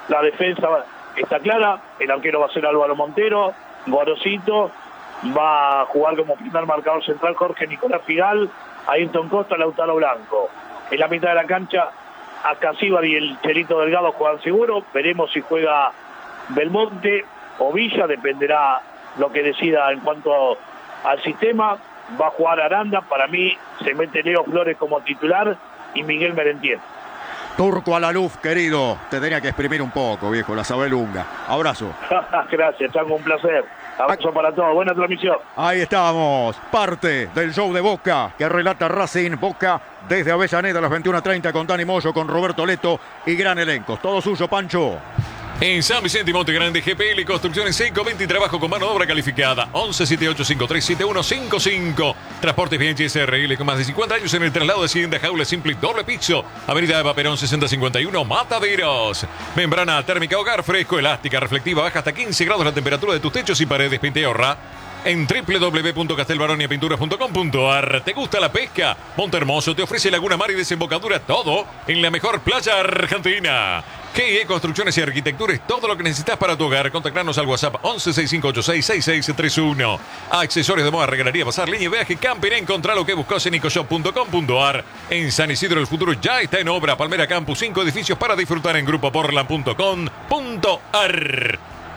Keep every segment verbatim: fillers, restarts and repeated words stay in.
la defensa está clara, el arquero va a ser Álvaro Montero, Gorosito, va a jugar como primer marcador central Jorge Nicolás Figal, Ayrton Costa, Lautaro Blanco. En la mitad de la cancha, Acasíbar y el Chelito Delgado juegan seguro, veremos si juega Belmonte o Villa, dependerá lo que decida en cuanto al sistema. Va a jugar Aranda, para mí se mete Leo Flores como titular y Miguel Merentiel. Turco a la luz, querido. Te tenía que exprimir un poco, viejo, la sabelunga. Abrazo. Gracias, Chango, un placer. Abrazo para todos, buena transmisión. Ahí estamos, parte del show de Boca que relata Racing. Boca desde Avellaneda a las veintiuna treinta con Dani Moyo, con Roberto Leto y gran elenco. Todo suyo, Pancho. En San Vicente y Monte Grande, G P L Construcciones cinco veinte y trabajo con mano de obra calificada. once setenta y ocho cincuenta y tres setenta y uno cincuenta y cinco. Transportes bien S R L con más de cincuenta años en el traslado de Hacienda Jaula Simple doble piso. Avenida de Paperón sesenta cincuenta y uno, Mataderos. Membrana térmica hogar fresco, elástica, reflectiva, baja hasta quince grados la temperatura de tus techos y paredes. Pinta y ahorra en doble u doble u doble u punto castelbaroniapinturas punto com punto a r. ¿Te gusta la pesca? Montehermoso te ofrece laguna, mar y desembocadura, todo en la mejor playa argentina. G E Construcciones y Arquitectura es todo lo que necesitas para tu hogar. Contactarnos al WhatsApp once sesenta y cinco ochenta y seis sesenta y seis treinta y uno. Accesorios de moda, regalería, pasar línea y viaje camping. Encontrá lo que buscas en ecoshop punto com punto a r. En San Isidro el futuro ya está en obra. Palmera Campus, cinco edificios para disfrutar en grupo portland punto com punto a r.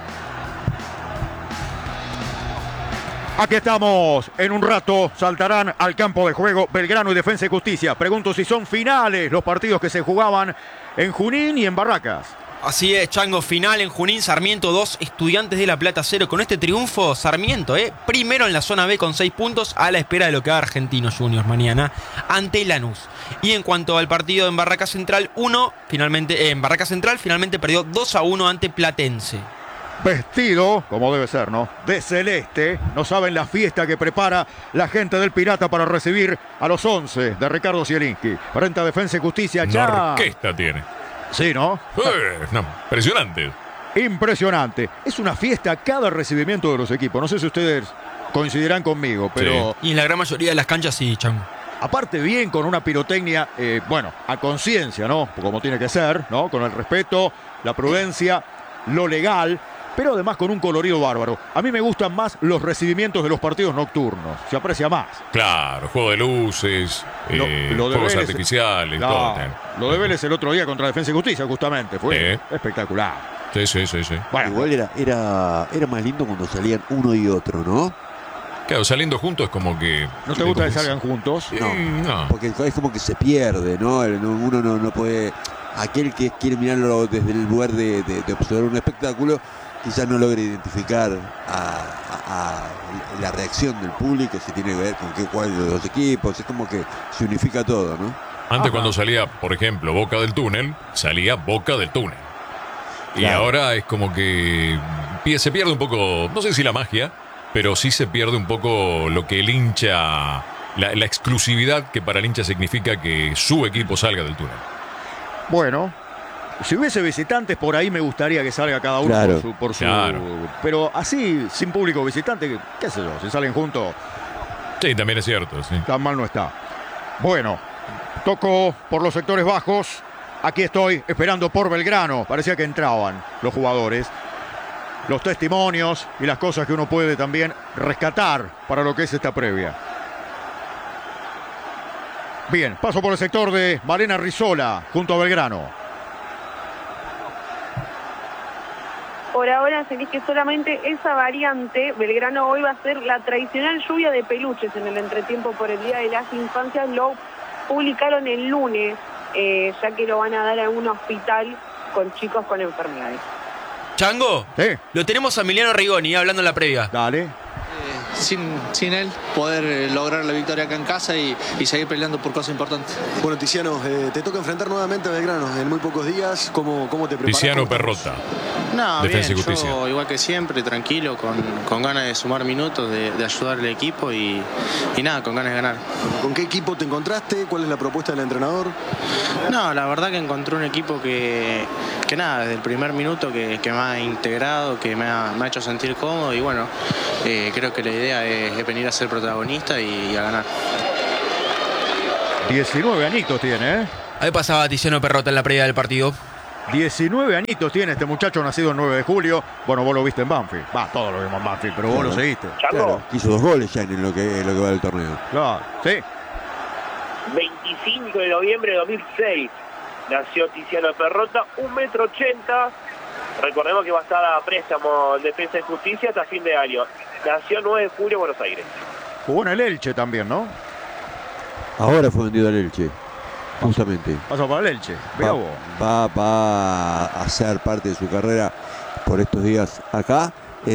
Aquí estamos, en un rato saltarán al campo de juego Belgrano y Defensa y Justicia. Pregunto si son finales los partidos que se jugaban en Junín y en Barracas. Así es, Chango, final en Junín, Sarmiento dos, Estudiantes de La Plata cero. Con este triunfo, Sarmiento, eh, primero en la zona B con seis puntos, a la espera de lo que haga Argentinos Juniors mañana ante Lanús. Y en cuanto al partido en Barracas Central, uno, finalmente, eh, en Barracas Central finalmente perdió dos a uno ante Platense. Vestido, como debe ser, ¿no?, de celeste. No saben la fiesta que prepara la gente del Pirata para recibir a los once de Ricardo Zielinski. Frente a Defensa y Justicia ya. Una orquesta tiene. Sí, ¿no? Eh, no, impresionante. Impresionante. Es una fiesta cada recibimiento de los equipos. No sé si ustedes coincidirán conmigo, pero... Sí. Y en la gran mayoría de las canchas sí, Chango. Aparte bien con una pirotecnia, eh, bueno, a conciencia, ¿no? Como tiene que ser, ¿no? Con el respeto, la prudencia, lo legal, pero además con un colorido bárbaro. A mí me gustan más los recibimientos de los partidos nocturnos. Se aprecia más. Claro, juego de luces, lo, eh, lo de fuegos Vélez, artificiales, no, todo. Lo de Vélez el otro día contra Defensa y Justicia, justamente. Fue sí. espectacular. Sí, sí, sí, sí. Bueno, igual era, era, era más lindo cuando salían uno y otro, ¿no? Claro, saliendo juntos es como que... ¿No te gusta que salgan juntos? No, no. Porque es como que se pierde, ¿no? Uno no, no puede... Aquel que quiere mirarlo desde el lugar de, de, de observar un espectáculo, quizás no logre identificar a, a, a la reacción del público, si tiene que ver con qué cuál de los equipos. Es como que se unifica todo, ¿no? Antes, Ajá, cuando salía, por ejemplo, Boca del Túnel, salía Boca del Túnel. Y claro, ahora es como que se pierde un poco, no sé si la magia, pero sí se pierde un poco lo que el hincha, la, la exclusividad que para el hincha significa que su equipo salga del túnel. Bueno, si hubiese visitantes por ahí me gustaría que salga cada uno, claro, por su... Por su claro. Pero así, sin público visitante, qué sé yo, si salen juntos... Sí, también es cierto, sí. Tan mal no está. Bueno, toco por los sectores bajos. Aquí estoy esperando por Belgrano. Parecía que entraban los jugadores. Los testimonios y las cosas que uno puede también rescatar para lo que es esta previa. Bien, paso por el sector de Malena Rizola junto a Belgrano. Por ahora se dice que solamente esa variante, Belgrano hoy va a ser la tradicional lluvia de peluches en el entretiempo por el Día de las Infancias. Lo publicaron el lunes, eh, ya que lo van a dar a un hospital con chicos con enfermedades. Chango, ¿Sí? Lo tenemos a Emiliano Rigoni hablando en la previa. Dale. Eh, sin, sin él, poder eh, lograr la victoria acá en casa y, y seguir peleando por cosas importantes. Bueno, Tiziano, eh, te toca enfrentar nuevamente a Belgrano en muy pocos días. ¿Cómo, cómo te preparas? Tiziano Perrota. No, Defensa bien, y Justicia. yo igual que siempre, tranquilo, con, con ganas de sumar minutos, de, de ayudar al equipo y, y nada, con ganas de ganar. ¿Con qué equipo te encontraste? ¿Cuál es la propuesta del entrenador? No, la verdad que encontré un equipo que, que nada, desde el primer minuto que, que me ha integrado, que me ha, me ha hecho sentir cómodo y bueno, eh, creo que la idea es, es venir a ser protagonista y, y a ganar. diecinueve añitos tiene, ¿eh? Ahí pasaba Tiziano Perrota en la previa del partido. diecinueve añitos tiene este muchacho, nacido el nueve de julio. Bueno, vos lo viste en Banfield. Va, todos lo vimos en Banfield, pero vos Claro. lo seguiste. Chango, Claro, hizo dos goles ya en lo que, en lo que va del torneo. Claro, sí. veinticinco de noviembre de dos mil seis nació Tiziano Perrotta, un metro ochenta. Recordemos que va a estar a préstamo en Defensa y Justicia hasta fin de año. Nació nueve de julio, Buenos Aires. Jugó en el Elche también, ¿no? Ahora fue vendido al Elche, justamente. Pasó para el Elche. Mirá vos. Va, va, va a hacer parte de su carrera por estos días acá,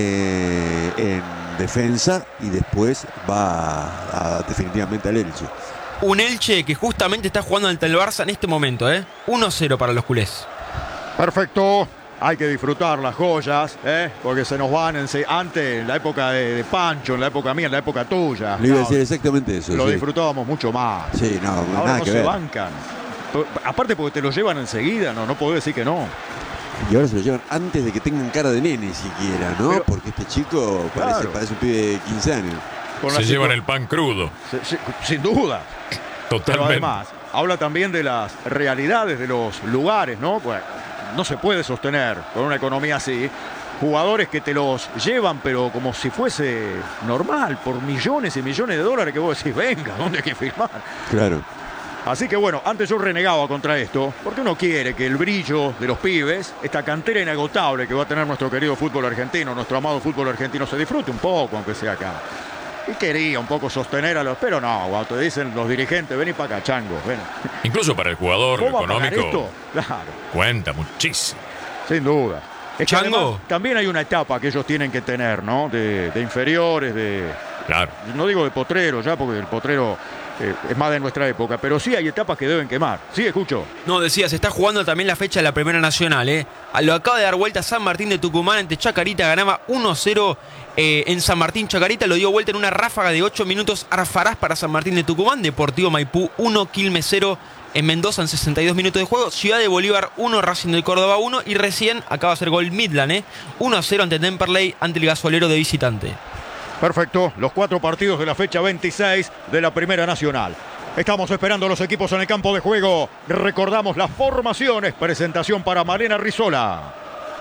eh, en defensa, y después va a, a definitivamente al Elche. Un Elche que justamente está jugando ante el Barça en este momento, ¿eh? uno cero para los culés. Perfecto. Hay que disfrutar las joyas, ¿eh? Porque se nos van en se- antes, en la época de, de Pancho, en la época mía, en la época tuya. Le iba a No, decir exactamente eso. lo sí. disfrutábamos mucho más. Sí, no, Ahora nada no que se ver. bancan. P- Aparte porque te lo llevan enseguida, no, no puedo decir que no. Y ahora se lo llevan antes de que tengan cara de nene siquiera, ¿no? Pero- Porque este chico parece, Claro. parece un pibe de quince años. Con Se la llevan situ- el pan crudo. se- se- sin duda. Pero Totalmente. además, habla también de las realidades de los lugares, ¿no? Pues no se puede sostener con una economía así. Jugadores que te los llevan, pero como si fuese normal, por millones y millones de dólares, que vos decís, venga, ¿dónde hay que firmar? Claro. Así que bueno, antes yo renegaba contra esto, porque uno quiere que el brillo de los pibes, esta cantera inagotable que va a tener nuestro querido fútbol argentino, nuestro amado fútbol argentino, se disfrute un poco, aunque sea acá. Y quería un poco sostener a los... Pero no, cuando te dicen los dirigentes, vení para acá, chango, ven. Incluso para el jugador ¿Cómo va a pagar económico esto? Claro, cuenta muchísimo. sin duda. Es que Chango. además también hay una etapa que ellos tienen que tener, ¿no? De, de inferiores, de... Claro. No digo de potrero ya, porque el potrero eh, es más de nuestra época, pero sí hay etapas que deben quemar. Sí, escucho. No, decía, se está jugando también la fecha de la Primera Nacional, ¿eh? Lo acaba de dar vuelta San Martín de Tucumán ante Chacarita, ganaba uno cero eh, en San Martín. Chacarita lo dio vuelta en una ráfaga de ocho minutos. Arfarás para San Martín de Tucumán, Deportivo Maipú uno, Quilmes cero en Mendoza en sesenta y dos minutos de juego. Ciudad de Bolívar uno, Racing de Córdoba uno. Y recién acaba de hacer gol Midland, ¿eh? uno a cero ante Temperley, ante el Gasolero de visitante. Perfecto, los cuatro partidos de la fecha veintiséis de la Primera Nacional. Estamos esperando a los equipos en el campo de juego. Recordamos las formaciones. Presentación para Malena Rizola.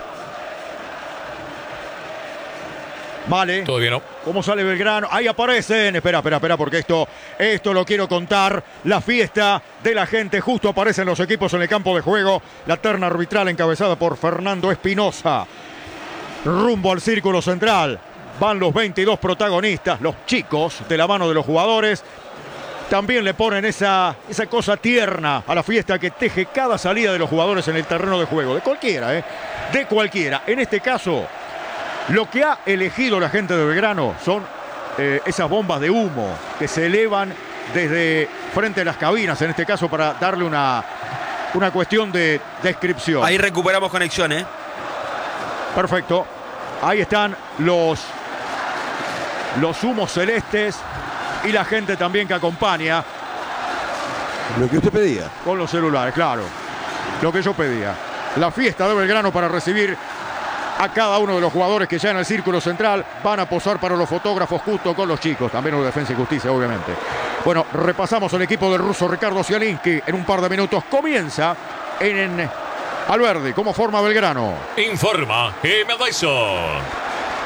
Vale. Todavía no. ¿Cómo sale Belgrano? Ahí aparecen. Espera, espera, espera, porque esto, esto lo quiero contar. La fiesta de la gente. Justo aparecen los equipos en el campo de juego. La terna arbitral encabezada por Fernando Espinosa. Rumbo al círculo central. Van los veintidós protagonistas, los chicos, de la mano de los jugadores. También le ponen esa, esa cosa tierna a la fiesta que teje cada salida de los jugadores en el terreno de juego. De cualquiera, ¿eh? De cualquiera. En este caso, lo que ha elegido la gente de Belgrano son eh, esas bombas de humo que se elevan desde frente a las cabinas, en este caso para darle una, una cuestión de descripción. Ahí recuperamos conexión, ¿eh? Perfecto. Ahí están los, los humos celestes y la gente también que acompaña Lo que usted pedía. con los celulares, claro. Lo que yo pedía. La fiesta de Belgrano para recibir a cada uno de los jugadores que ya en el círculo central van a posar para los fotógrafos justo con los chicos, también los de Defensa y Justicia, obviamente. Bueno, repasamos el equipo del ruso Ricardo Zielinski en un par de minutos. Comienza en Alberdi. ¿Cómo forma Belgrano? Informa Gemma Dyson.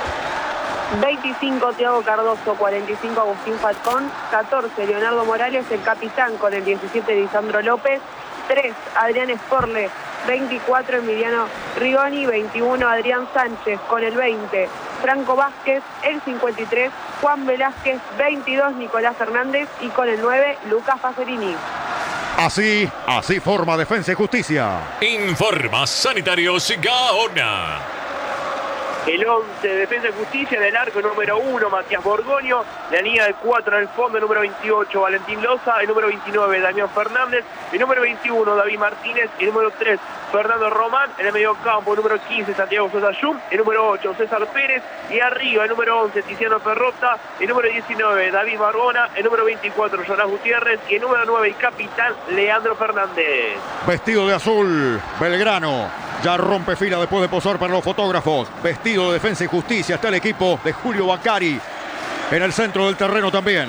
veinticinco Thiago Cardoso, cuarenta y cinco Agustín Falcón, catorce Leonardo Morales, el capitán con el diecisiete Lisandro López, tres Adrián Sporle, veinticuatro Emiliano Rigoni, veintiuno Adrián Sánchez con el veinte Franco Vázquez, el cincuenta y tres Juan Velázquez, veintidós Nicolás Fernández y con el nueve Lucas Pacerini. Así, así forma Defensa y Justicia. Informa Sanitarios Gaona. El once de Defensa y Justicia, en el arco número uno, Matías Borgoño. La línea de cuatro en el fondo, el número veintiocho, Valentín Loza. El número veintinueve, Damián Fernández. El número veintiuno, David Martínez. El número tres, Fernando Román. En el medio campo, el número quince, Santiago Sosa Yum. El número ocho, César Pérez. Y arriba, el número once, Tiziano Perrotta. El número diecinueve, David Barbona. El número veinticuatro, Jonás Gutiérrez. Y el número nueve, el capitán, Leandro Fernández. Vestido de azul, Belgrano. Ya rompe fila después de posar para los fotógrafos. Vestido de Defensa y Justicia. Está el equipo de Julio Bacari en el centro del terreno también.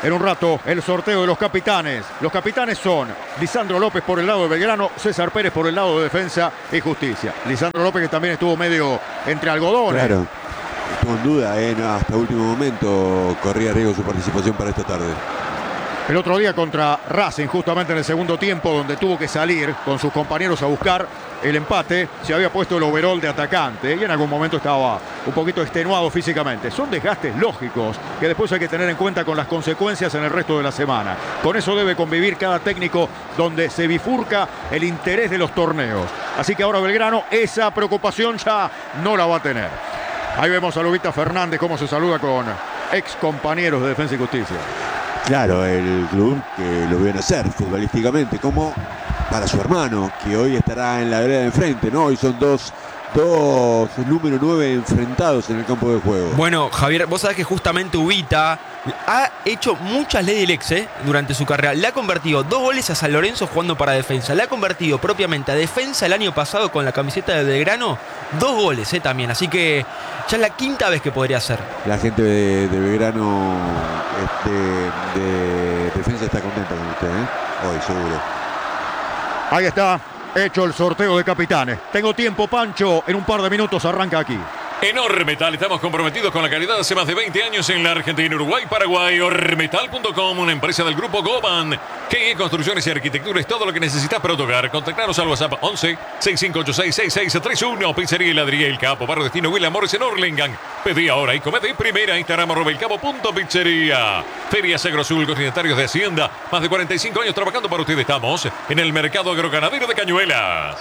En un rato, el sorteo de los capitanes. Los capitanes son Lisandro López por el lado de Belgrano, César Pérez por el lado de Defensa y Justicia. Lisandro López, que también estuvo medio entre algodones. Claro, estuvo en duda, ¿eh? No, hasta último momento corría riesgo su participación para esta tarde. El otro día contra Racing, justamente en el segundo tiempo, donde tuvo que salir con sus compañeros a buscar el empate, se había puesto el overol de atacante y en algún momento estaba un poquito extenuado físicamente. Son desgastes lógicos que después hay que tener en cuenta con las consecuencias en el resto de la semana. Con eso debe convivir cada técnico donde se bifurca el interés de los torneos. Así que ahora Belgrano esa preocupación ya no la va a tener. Ahí vemos a Lubita Fernández cómo se saluda con ex compañeros de Defensa y Justicia. Claro, el club que lo vio nacer futbolísticamente, como para su hermano, que hoy estará en la vereda de enfrente, ¿no? Hoy son dos, dos número nueve enfrentados en el campo de juego. Bueno, Javier, vos sabés que justamente Ubita ha hecho muchas leyes del ex ¿eh? durante su carrera. Le ha convertido dos goles a San Lorenzo jugando para Defensa. Le ha convertido propiamente a Defensa el año pasado con la camiseta de Belgrano. Dos goles ¿eh? también. Así que ya es la quinta vez que podría ser. La gente de, de Belgrano, este, de Defensa, está contenta con usted, ¿eh? Hoy, seguro. Ahí está, hecho el sorteo de capitanes. Tengo tiempo, Pancho. En un par de minutos arranca aquí. En Ormetal estamos comprometidos con la calidad hace más de veinte años en la Argentina, Uruguay, Paraguay. Ormetal punto com, una empresa del grupo Goban. G I E Construcciones y Arquitectura es todo lo que necesitas para tu hogar. Contactanos al WhatsApp once, sesenta y cinco ochenta y seis, sesenta y seis treinta y uno. Pizzería y Heladería El Capo, Barrio Destino William Morris en Orlengan. Pedí ahora y come de primera. Instagram arroba el capo punto pizzería. Ferias Agrosul, Continentarios de Hacienda. Más de cuarenta y cinco años trabajando para ustedes. Estamos en el mercado agroganadero de Cañuelas.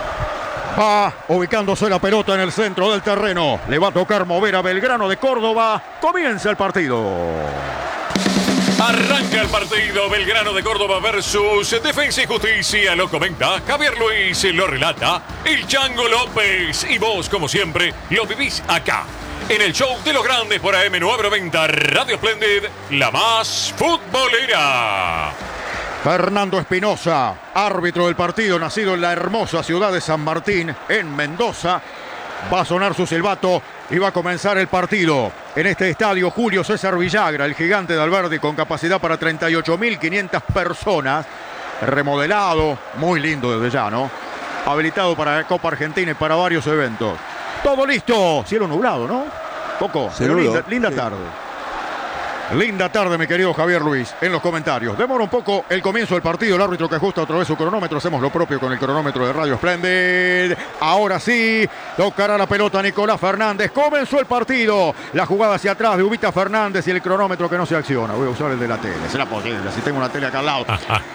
Va ubicándose la pelota en el centro del terreno. Le va a tocar mover a Belgrano de Córdoba. Comienza el partido. Arranca el partido. Belgrano de Córdoba versus Defensa y Justicia. Lo comenta Javier Luis, lo relata el Chango López. Y vos, como siempre, lo vivís acá, en el show de los grandes por A M novecientos noventa, Radio Splendid, la más futbolera. Fernando Espinosa, árbitro del partido, nacido en la hermosa ciudad de San Martín, en Mendoza. Va a sonar su silbato y va a comenzar el partido. En este estadio, Julio César Villagra, el gigante de Alberdi, con capacidad para treinta y ocho mil quinientas personas. Remodelado, muy lindo desde ya, ¿no? Habilitado para Copa Argentina y para varios eventos. Todo listo. Cielo nublado, ¿no? Poco, pero linda, linda sí. tarde. Linda tarde, mi querido Javier Luis, en los comentarios. Demora un poco el comienzo del partido, el árbitro que ajusta otra vez su cronómetro. Hacemos lo propio con el cronómetro de Radio Splendid. Ahora sí, tocará la pelota Nicolás Fernández. Comenzó el partido. La jugada hacia atrás de Ubita Fernández y el cronómetro que no se acciona. Voy a usar el de la tele. ¿Será posible? Si tengo una tele acá al lado.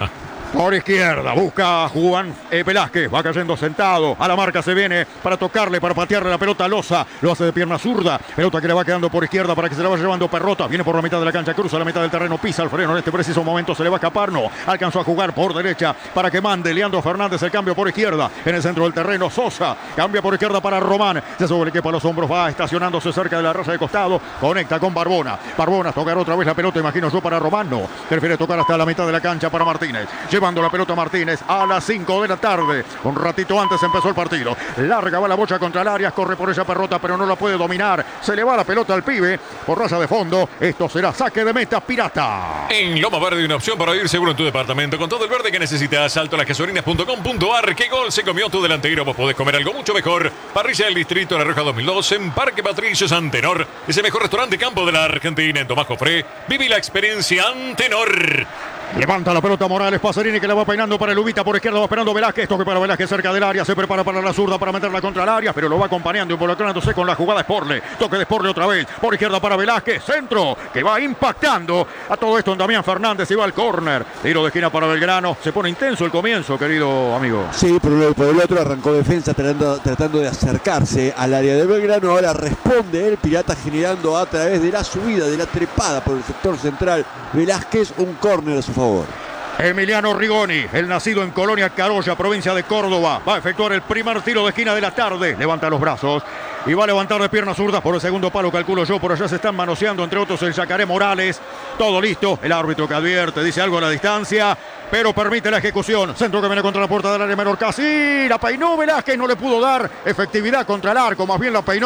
Por izquierda, busca Juan eh, Velázquez, va cayendo sentado, a la marca se viene para tocarle, para patearle la pelota a Loza, lo hace de pierna zurda, pelota que le va quedando por izquierda para que se la vaya llevando Perrota, viene por la mitad de la cancha, cruza la mitad del terreno, pisa el freno, en este preciso momento se le va a escapar, no, alcanzó a jugar por derecha para que mande Leandro Fernández el cambio por izquierda, en el centro del terreno, Sosa, cambia por izquierda para Román, se sobre el equipo a los hombros, va estacionándose cerca de la raya de costado, conecta con Barbona, Barbona tocar otra vez la pelota, imagino yo para Román, no, prefiere tocar hasta la mitad de la cancha para Martínez, llevando la pelota Martínez a las cinco de la tarde. Un ratito antes empezó el partido. Larga va la bocha contra el área. Corre por ella Perrota, pero no la puede dominar. Se le va la pelota al pibe por raya de fondo. Esto será saque de meta Pirata. En Loma Verde, una opción para ir seguro en tu departamento. Con todo el verde que necesitas. Salto a las gasolinas punto com punto ar. ¿Qué gol se comió tu delantero? Vos podés comer algo mucho mejor. Parrilla del Distrito La Roja dos mil dos en Parque Patricios Antenor. Es el mejor restaurante campo de la Argentina. En Tomás Jofré. Viví la experiencia Antenor. Levanta la pelota Morales, Pasarini que la va peinando para el Ubita, por izquierda va esperando Velázquez, toque para Velázquez cerca del área, se prepara para la zurda para meterla contra el área, pero lo va acompañando, involucrándose con la jugada Sporle, toque de Sporle otra vez, por izquierda para Velázquez, centro, que va impactando a todo esto en Damián Fernández y va al córner, tiro de esquina para Belgrano, se pone intenso el comienzo, querido amigo. Sí, por un lado y por el otro arrancó Defensa tratando, tratando de acercarse al área de Belgrano, ahora responde el Pirata generando a través de la subida, de la trepada por el sector central, Velázquez, un córner a su favor. Emiliano Rigoni, el nacido en Colonia Carolla, provincia de Córdoba, va a efectuar el primer tiro de esquina de la tarde, levanta los brazos y va a levantar de piernas zurdas por el segundo palo, calculo yo, por allá se están manoseando entre otros el Yacaré Morales, todo listo, el árbitro que advierte, dice algo a la distancia, pero permite la ejecución, centro que viene contra la puerta del área menor, casi la peinó Velázquez, no le pudo dar efectividad contra el arco, más bien la peinó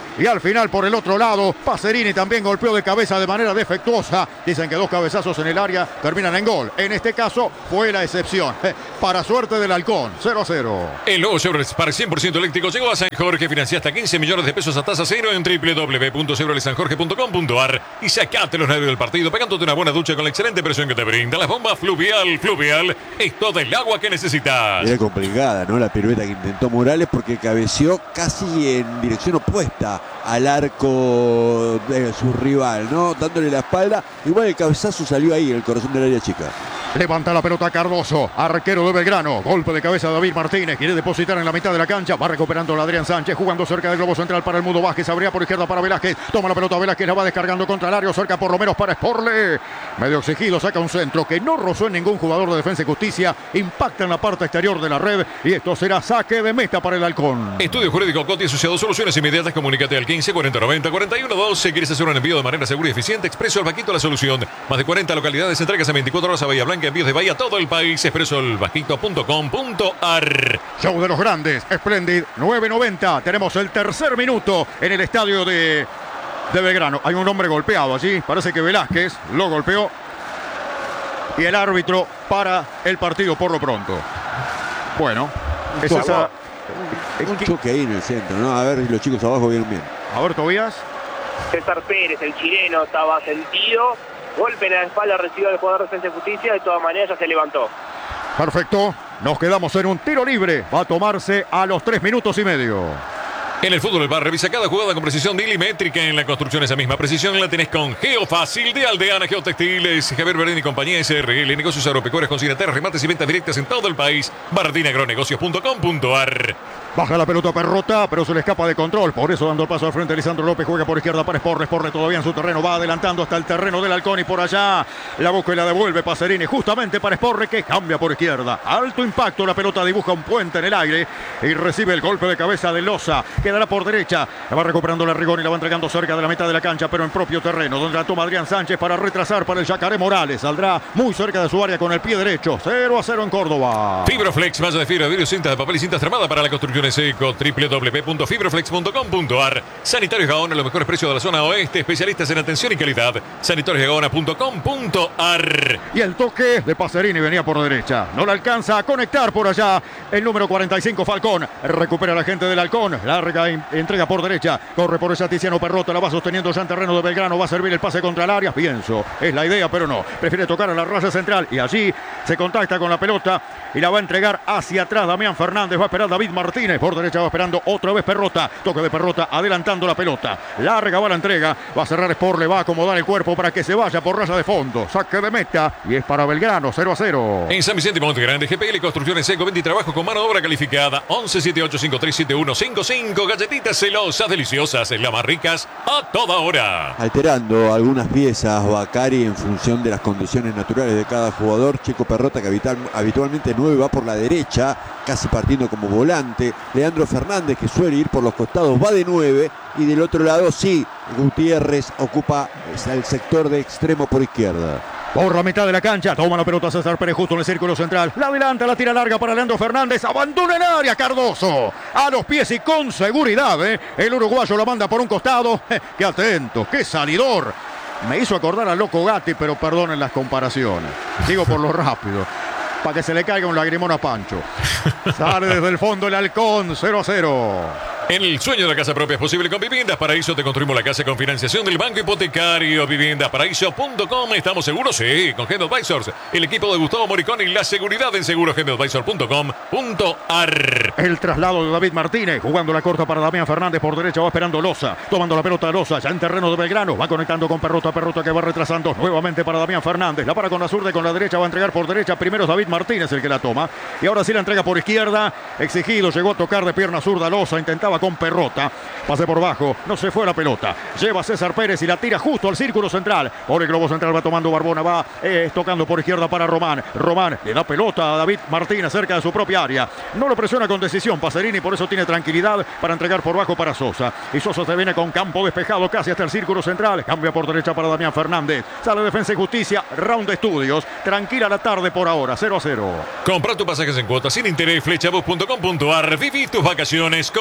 Y al final, por el otro lado, Pacerini también golpeó de cabeza de manera defectuosa. Dicen que dos cabezazos en el área terminan en gol. En este caso, fue la excepción. Para suerte del Halcón, cero a cero. El nuevo Chevrolet Spark cien por ciento eléctrico llegó a San Jorge. Financia hasta quince millones de pesos a tasa cero en doble u doble u doble u punto chevrolet san jorge punto com punto a r. Y sacate los nervios del partido pegándote una buena ducha con la excelente presión que te brinda la bomba Fluvial. Fluvial es todo el agua que necesitas. Era complicada, ¿no? La pirueta que intentó Morales porque cabeció casi en dirección opuesta al arco de su rival, ¿no? Dándole la espalda. Igual el cabezazo salió ahí, el corazón del área chica. Levanta la pelota Cardoso, arquero de Belgrano. Golpe de cabeza de David Martínez. Quiere depositar en la mitad de la cancha. Va recuperando la Adrián Sánchez. Jugando cerca del globo central para el Mudo Vázquez. Abría por izquierda para Velázquez. Toma la pelota Velázquez. La va descargando contra el área. Cerca por lo menos para Sporle. Medio exigido. Saca un centro que no rozó en ningún jugador de Defensa y Justicia. Impacta en la parte exterior de la red. Y esto será saque de meta para el Halcón. Estudio Jurídico Coti Asociado. Soluciones inmediatas. Comunícate al quince cuarenta noventa cuarenta y uno doce. ¿Quieres hacer un envío de manera segura y eficiente? Expreso El Vasquito la solución. Más de cuarenta localidades. Entregas en veinticuatro horas a Bahía Blanca. Envíos de Bahía a todo el país. expreso el vasquito punto com punto a r. Show de los grandes. Splendid. nueve noventa. Tenemos el tercer minuto en el estadio de, de Belgrano. Hay un hombre golpeado allí. Parece que Velázquez lo golpeó. Y el árbitro para el partido por lo pronto. Bueno. Es esa... Un choque ahí en el centro, ¿no? A ver, los chicos abajo vieron bien. A ver, Tobías. César Pérez, el chileno, estaba sentido. Golpe en la espalda recibió el jugador de Defensa y Justicia. De todas maneras ya se levantó. Perfecto. Nos quedamos en un tiro libre. Va a tomarse a los tres minutos y medio. En el fútbol del bar, revisa cada jugada con precisión milimétrica. En la construcción esa misma precisión la tenés con Geofácil de Aldeana Geotextiles, Javier Berén y compañía S R L, negocios agropecuarios, consignatorios, remates y ventas directas en todo el país. Bardinagronegocios punto com punto a r. Baja la pelota Perrota, pero se le escapa de control. Por eso dando el paso al frente, Lisandro López juega por izquierda para Sporle. Sporle todavía en su terreno, va adelantando hasta el terreno del Halcón y por allá la busca y la devuelve Pacerini justamente para Sporle que cambia por izquierda. Alto impacto, la pelota dibuja un puente en el aire y recibe el golpe de cabeza de Loza. Quedará por derecha, la va recuperando la Rigón y la va entregando cerca de la mitad de la cancha, pero en propio terreno, donde la toma Adrián Sánchez para retrasar para el Yacaré Morales. Saldrá muy cerca de su área con el pie derecho. cero a cero en Córdoba. Fibroflex, malla de fibra, vidrio, cintas de papel y cintas tramadas para la construcción en seco. doble u doble u doble u punto fibroflex punto com punto a r. Sanitarios Gaona, los mejores precios de la zona oeste. Especialistas en atención y calidad. sanitarios gaona punto com punto a r. Y el toque de Pacerini venía por derecha. No le alcanza a conectar por allá el número cuarenta y cinco Falcón. Recupera la gente del Halcón. Larga entrega por derecha. Corre por esa Tiziano Perrota. La va sosteniendo ya en terreno de Belgrano. Va a servir el pase contra el área. Pienso. Es la idea, pero no. Prefiere tocar a la raya central. Y allí se contacta con la pelota. Y la va a entregar hacia atrás Damián Fernández. Va a esperar David Martínez. Por derecha va esperando otra vez Perrota. Toque de Perrota adelantando la pelota. Larga va la entrega. Va a cerrar Sporle. Va a acomodar el cuerpo para que se vaya por raya de fondo. Saque de meta. Y es para Belgrano. cero a cero. En San Vicente Monte Grande, G P L Construcciones Seco, venta y trabajo con mano de obra calificada. once siete ocho cinco tres siete uno cinco cinco. Galletitas celosas, deliciosas, las más ricas a toda hora. Alterando algunas piezas Bacari en función de las condiciones naturales de cada jugador. Checo Perrota, que habital, habitualmente nueve, va por la derecha, casi partiendo como volante. Leandro Fernández, que suele ir por los costados, va de nueve. Y del otro lado, sí, Gutiérrez ocupa el sector de extremo por izquierda. Por la mitad de la cancha, toma la pelota César Pérez justo en el círculo central. La adelanta, la tira larga para Leandro Fernández. Abandona el área Cardoso. A los pies y con seguridad. ¿eh? El uruguayo la manda por un costado. Eh, ¡Qué atento! ¡Qué salidor! Me hizo acordar al Loco Gatti, pero perdonen las comparaciones. Digo por lo rápido. Para que se le caiga un lagrimón a Pancho. Sale desde el fondo el Halcón. cero a cero. En el sueño de la casa propia es posible con Viviendas Paraíso. Te construimos la casa con financiación del Banco Hipotecario. Viviendas Paraíso punto com. ¿Estamos seguros? Sí, con Gendo Advisors. El equipo de Gustavo Moricón y la seguridad en seguros Gendo Advisors punto com punto a r. El traslado de David Martínez. Jugando la corta para Damián Fernández. Por derecha va esperando Loza. Tomando la pelota Loza. Ya en terreno de Belgrano. Va conectando con Perrota. Perrota que va retrasando nuevamente para Damián Fernández. La para con la zurda y con la derecha. Va a entregar por derecha. Primero es David Martínez el que la toma. Y ahora sí la entrega por izquierda. Exigido. Llegó a tocar de pierna zurda Loza. Intentaba con Perrota. Pase por bajo. No se fue la pelota. Lleva César Pérez y la tira justo al círculo central. Por el globo central va tomando Barbona. Va eh, tocando por izquierda para Román. Román le da pelota a David Martínez cerca de su propia área. No lo presiona con decisión Pacerini. Por eso tiene tranquilidad para entregar por bajo para Sosa. Y Sosa se viene con campo despejado casi hasta el círculo central. Cambia por derecha para Damián Fernández. Sale Defensa y Justicia. Round de estudios. Tranquila la tarde por ahora. cero a cero. Compra tus pasajes en cuotas sin interés. Flechabus punto com punto a r. Viví tus vacaciones con Flecha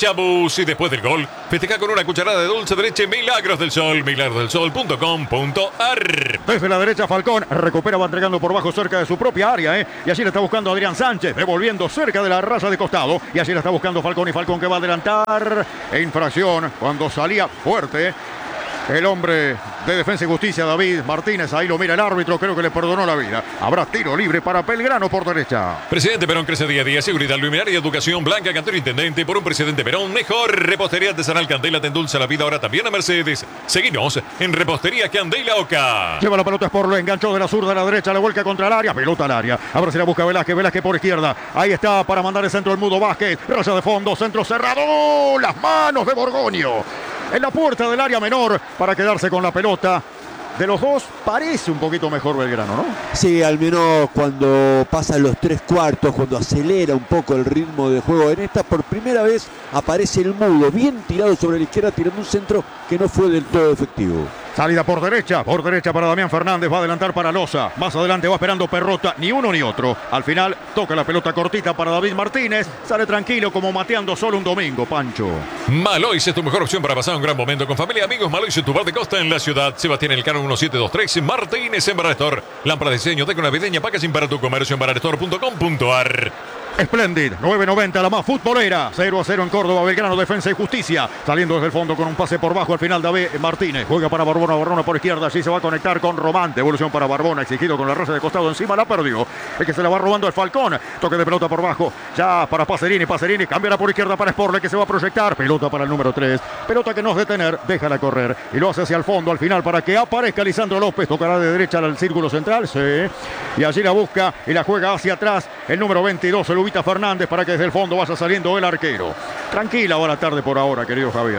chabús. Y después del gol, festeja con una cucharada de dulce de leche Milagros del Sol. milagros del sol punto com punto ar. Desde la derecha Falcón recupera, va entregando por bajo cerca de su propia área, ¿eh? Y allí la está buscando Adrián Sánchez, devolviendo cerca de la raya de costado. Y allí la está buscando Falcón, y Falcón que va a adelantar. E infracción cuando salía fuerte el hombre de Defensa y Justicia, David Martínez. Ahí lo mira el árbitro, creo que le perdonó la vida. Habrá tiro libre para Belgrano por derecha. Presidente Perón crece día a día. Seguridad, luminaria y educación. Blanca Cantero Intendente. Por un Presidente Perón mejor. Repostería artesanal Candela te endulza la vida ahora también a Mercedes. Seguinos en Repostería Candela Oca. Lleva la pelota Sport, lo enganchó de la zurda a la derecha, la vuelca contra el área, pelota al área. Ahora se la busca Velázquez, Velázquez por izquierda. Ahí está para mandar el centro el Mudo Vázquez. Raya de fondo, centro cerrado. Las manos de Borgoño en la puerta del área menor para quedarse con la pelota. De los dos parece un poquito mejor Belgrano, ¿no? Sí, al menos cuando pasa los tres cuartos, cuando acelera un poco el ritmo de juego. En esta por primera vez aparece el Mudo, bien tirado sobre la izquierda, tirando un centro que no fue del todo efectivo. Salida por derecha, por derecha para Damián Fernández, va a adelantar para Loza. Más adelante va esperando Perrota, ni uno ni otro. Al final toca la pelota cortita para David Martínez. Sale tranquilo como mateando solo un domingo, Pancho. Malois es tu mejor opción para pasar un gran momento con familia y amigos. Malois es tu bar de costa en la ciudad. Sebastián Elcano uno siete dos tres. Martínez en Barrastor. Lámpara de diseño, teco navideña, packaging para tu comercio en barrastor punto com punto ar. Splendid, nueve noventa, la más futbolera. cero a cero en Córdoba, Belgrano, Defensa y Justicia. Saliendo desde el fondo con un pase por bajo al final David Martínez. Juega para Barbona, Barbona por izquierda. Allí se va a conectar con Román. Devolución para Barbona, exigido con la raza de costado encima. La perdió. El que se la va robando el Falcón. Toque de pelota por bajo. Ya para Pacerini, Pacerini. Cambiará por izquierda para Sporle, que se va a proyectar. Pelota para el número tres. Pelota que no es detener. Déjala correr. Y lo hace hacia el fondo al final para que aparezca Lisandro López. Tocará de derecha al círculo central. Sí. Y allí la busca y la juega hacia atrás. El número veintidós, el Ubita Fernández, para que desde el fondo vaya saliendo el arquero. Tranquila va la tarde por ahora, querido Javier.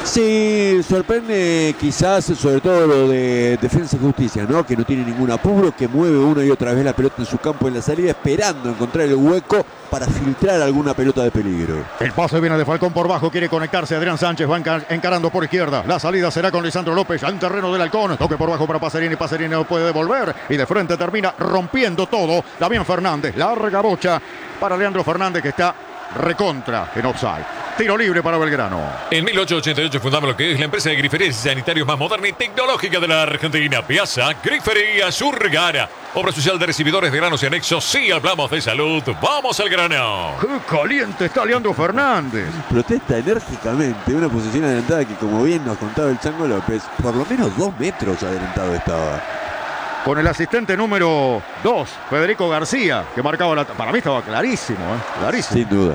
Sí, sorprende quizás sobre todo lo de Defensa y Justicia, ¿no? Que no tiene ningún apuro, que mueve una y otra vez la pelota en su campo en la salida, esperando encontrar el hueco para filtrar alguna pelota de peligro. El pase viene de Falcón por bajo, quiere conectarse Adrián Sánchez, va encarando por izquierda. La salida será con Lisandro López, en terreno del Halcón. Toque por bajo para Pacerini, Pacerini no puede devolver. Y de frente termina rompiendo todo Damián Fernández. Larga bocha para Leandro Fernández, que está recontra en offside. Tiro libre para Belgrano. En mil ochocientos ochenta y ocho fundamos lo que es la empresa de griferías y sanitarios más moderna y tecnológica de la Argentina. Piazza Grifería Surgara. Obra social de recibidores de granos y anexos. Sí, hablamos de salud. ¡Vamos al grano! ¡Qué caliente está Leandro Fernández! Protesta enérgicamente. Una posición adelantada que, como bien nos contaba el Chango López, por lo menos dos metros adelantado estaba. Con el asistente número dos, Federico García, que marcaba la... Para mí estaba clarísimo, ¿eh? Clarísimo. Sin duda.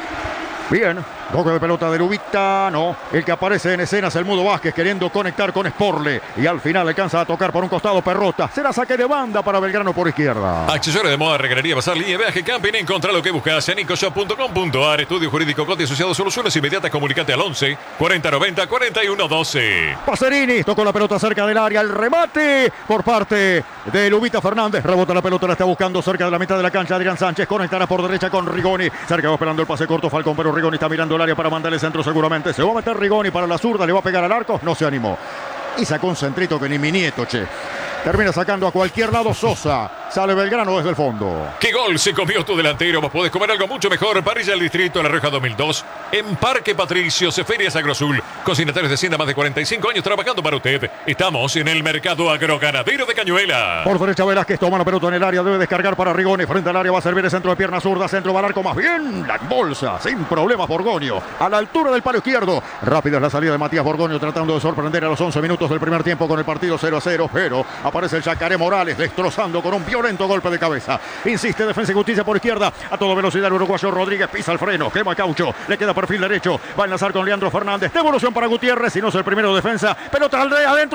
Bien, toque de pelota de Lubita, no. El que aparece en escena es el Mudo Vázquez queriendo conectar con Sporle. Y al final alcanza a tocar por un costado Perrota. Será saque de banda para Belgrano por izquierda. Accesorios de moda, regarería, bazar, línea de viaje, camping. Encontrá lo que buscas en nicoshop punto com punto ar. Estudio jurídico, Coti asociado, soluciones inmediatas. Comunicate al once cuarenta noventa cuarenta y uno doce. Pacerini tocó la pelota cerca del área. El remate por parte de Lubita Fernández. Rebota la pelota, la está buscando cerca de la mitad de la cancha. Adrián Sánchez conectará por derecha con Rigoni. Cerca va esperando el pase corto Falcón, pero Rigoni está mirando el área para mandarle centro seguramente. Se va a meter Rigoni para la zurda, le va a pegar al arco. No se animó. Y sacó un centrito que ni mi nieto, che. Termina sacando a cualquier lado Sosa. Sale Belgrano desde el fondo. ¡Qué gol se comió tu delantero! Vos podés comer algo mucho mejor. Parrilla del Distrito, La Rioja dos mil dos. En Parque Patricios, Ferias Agrosul. Cocinatarios de Hacienda, más de cuarenta y cinco años trabajando para usted. Estamos en el mercado agroganadero de Cañuela. Por derecha Velázquez toma la pelota en el área. Debe descargar para Rigoni. Frente al área va a servir el centro de pierna zurda. Centro va al arco más bien. La bolsa. Sin problemas Borgoño. A la altura del palo izquierdo. Rápida es la salida de Matías Borgoño tratando de sorprender a los once minutos del primer tiempo con el partido cero a cero. Pero aparece el Yacaré Morales destrozando con un violento golpe de cabeza. Insiste Defensa y Justicia por izquierda. A toda velocidad el uruguayo Rodríguez pisa el freno. Quema caucho. Le queda perfil derecho. Va a enlazar con Leandro Fernández. Devolución para Gutiérrez. Si no es el primero de defensa. Pelota al de adentro.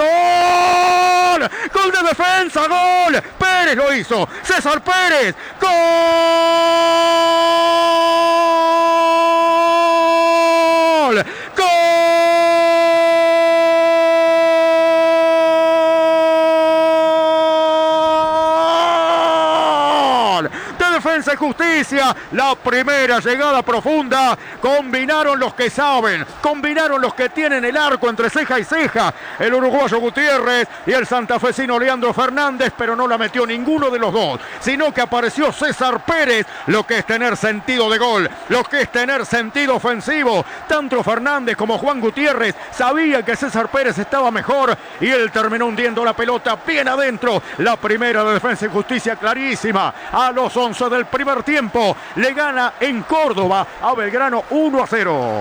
¡Gol! ¡Gol de defensa! ¡Gol! Pérez lo hizo. César Pérez. ¡Gol! ¡Gol! Defensa y Justicia. La primera llegada profunda. Combinaron los que saben. Combinaron los que tienen el arco entre ceja y ceja. El uruguayo Gutiérrez y el santafesino Leandro Fernández, pero no la metió ninguno de los dos, sino que apareció César Pérez, lo que es tener sentido de gol, lo que es tener sentido ofensivo. Tanto Fernández como Juan Gutiérrez sabían que César Pérez estaba mejor y él terminó hundiendo la pelota bien adentro. La primera de Defensa y Justicia clarísima. A los once del primer tiempo le gana en Córdoba a Belgrano uno a cero.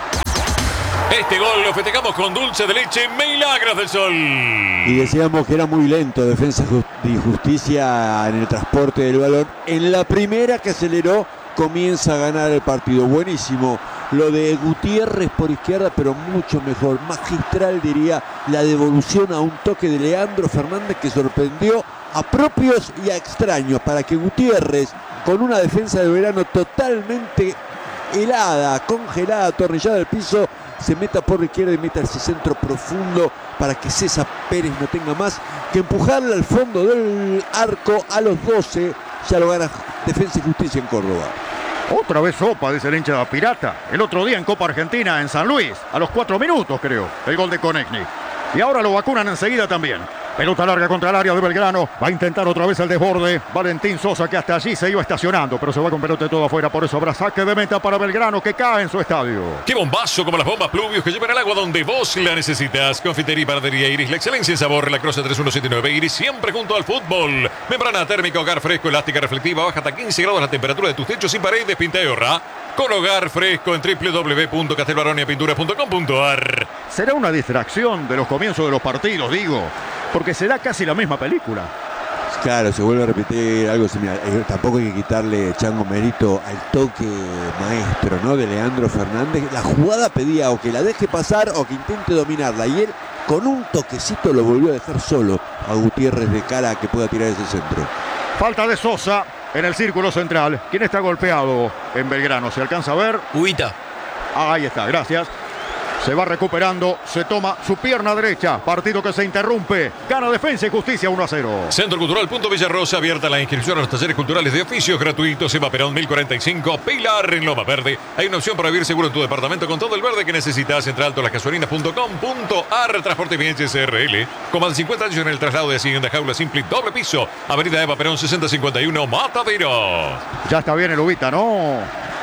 Este gol lo festejamos con dulce de leche Milagros del Sol. Y decíamos que era muy lento Defensa y Justicia en el transporte del balón. En la primera que aceleró, comienza a ganar el partido. Buenísimo lo de Gutiérrez por izquierda, pero mucho mejor, magistral diría, la devolución a un toque de Leandro Fernández que sorprendió a propios y a extraños, para que Gutiérrez, con una defensa de Belgrano totalmente helada, congelada, atornillada al piso, se meta por la izquierda y meta ese centro profundo para que César Pérez no tenga más que empujarle al fondo del arco a los doce. Ya lo gana Defensa y Justicia en Córdoba. Otra vez sopa, dice el hincha de la Pirata. El otro día en Copa Argentina en San Luis, a los cuatro minutos creo, el gol de Konechny. Y ahora lo vacunan enseguida también. Pelota larga contra el área de Belgrano. Va a intentar otra vez el desborde. Valentín Sosa, que hasta allí se iba estacionando, pero se va con pelota de todo afuera. Por eso habrá saque de meta para Belgrano, que cae en su estadio. ¡Qué bombazo! Como las bombas Pluvius que llevan el agua donde vos la necesitas. Confitería y panadería Iris. La excelencia en sabor. La Croce tres uno siete nueve Iris. Siempre junto al fútbol. Membrana térmica, hogar fresco, elástica, reflectiva. Baja hasta quince grados la temperatura de tus techos y paredes. Pinta y ahorra con hogar fresco en doble u doble u doble u punto castelbaronia pintura punto com punto a r. Será una distracción de los comienzos de los partidos, digo, porque será casi la misma película. Claro, se vuelve a repetir algo similar. Eh, tampoco hay que quitarle, Chango, mérito al toque maestro, ¿no?, de Leandro Fernández. La jugada pedía o que la deje pasar o que intente dominarla, y él con un toquecito lo volvió a dejar solo a Gutiérrez de cara a que pueda tirar ese centro. Falta de Sosa en el círculo central. ¿Quién está golpeado en Belgrano? ¿Se alcanza a ver? Ubita. Ah, ahí está, gracias. Se va recuperando, se toma su pierna derecha. Partido que se interrumpe. Gana Defensa y Justicia uno a cero. Centro Cultural Punto Villarrosa, abierta la inscripción a los talleres culturales de oficios gratuitos. Eva Perón mil cuarenta y cinco, Pilar en Loma Verde. Hay una opción para vivir seguro en tu departamento con todo el verde que necesitas. Entra alto las gasolinas punto com punto a r. Transporte Bien S R L. Con más de cincuenta años en el traslado de Hacienda Jaula Simple doble piso. Avenida Eva Perón sesenta cincuenta y uno, Mataderos. Ya está bien el Ubita, ¿no?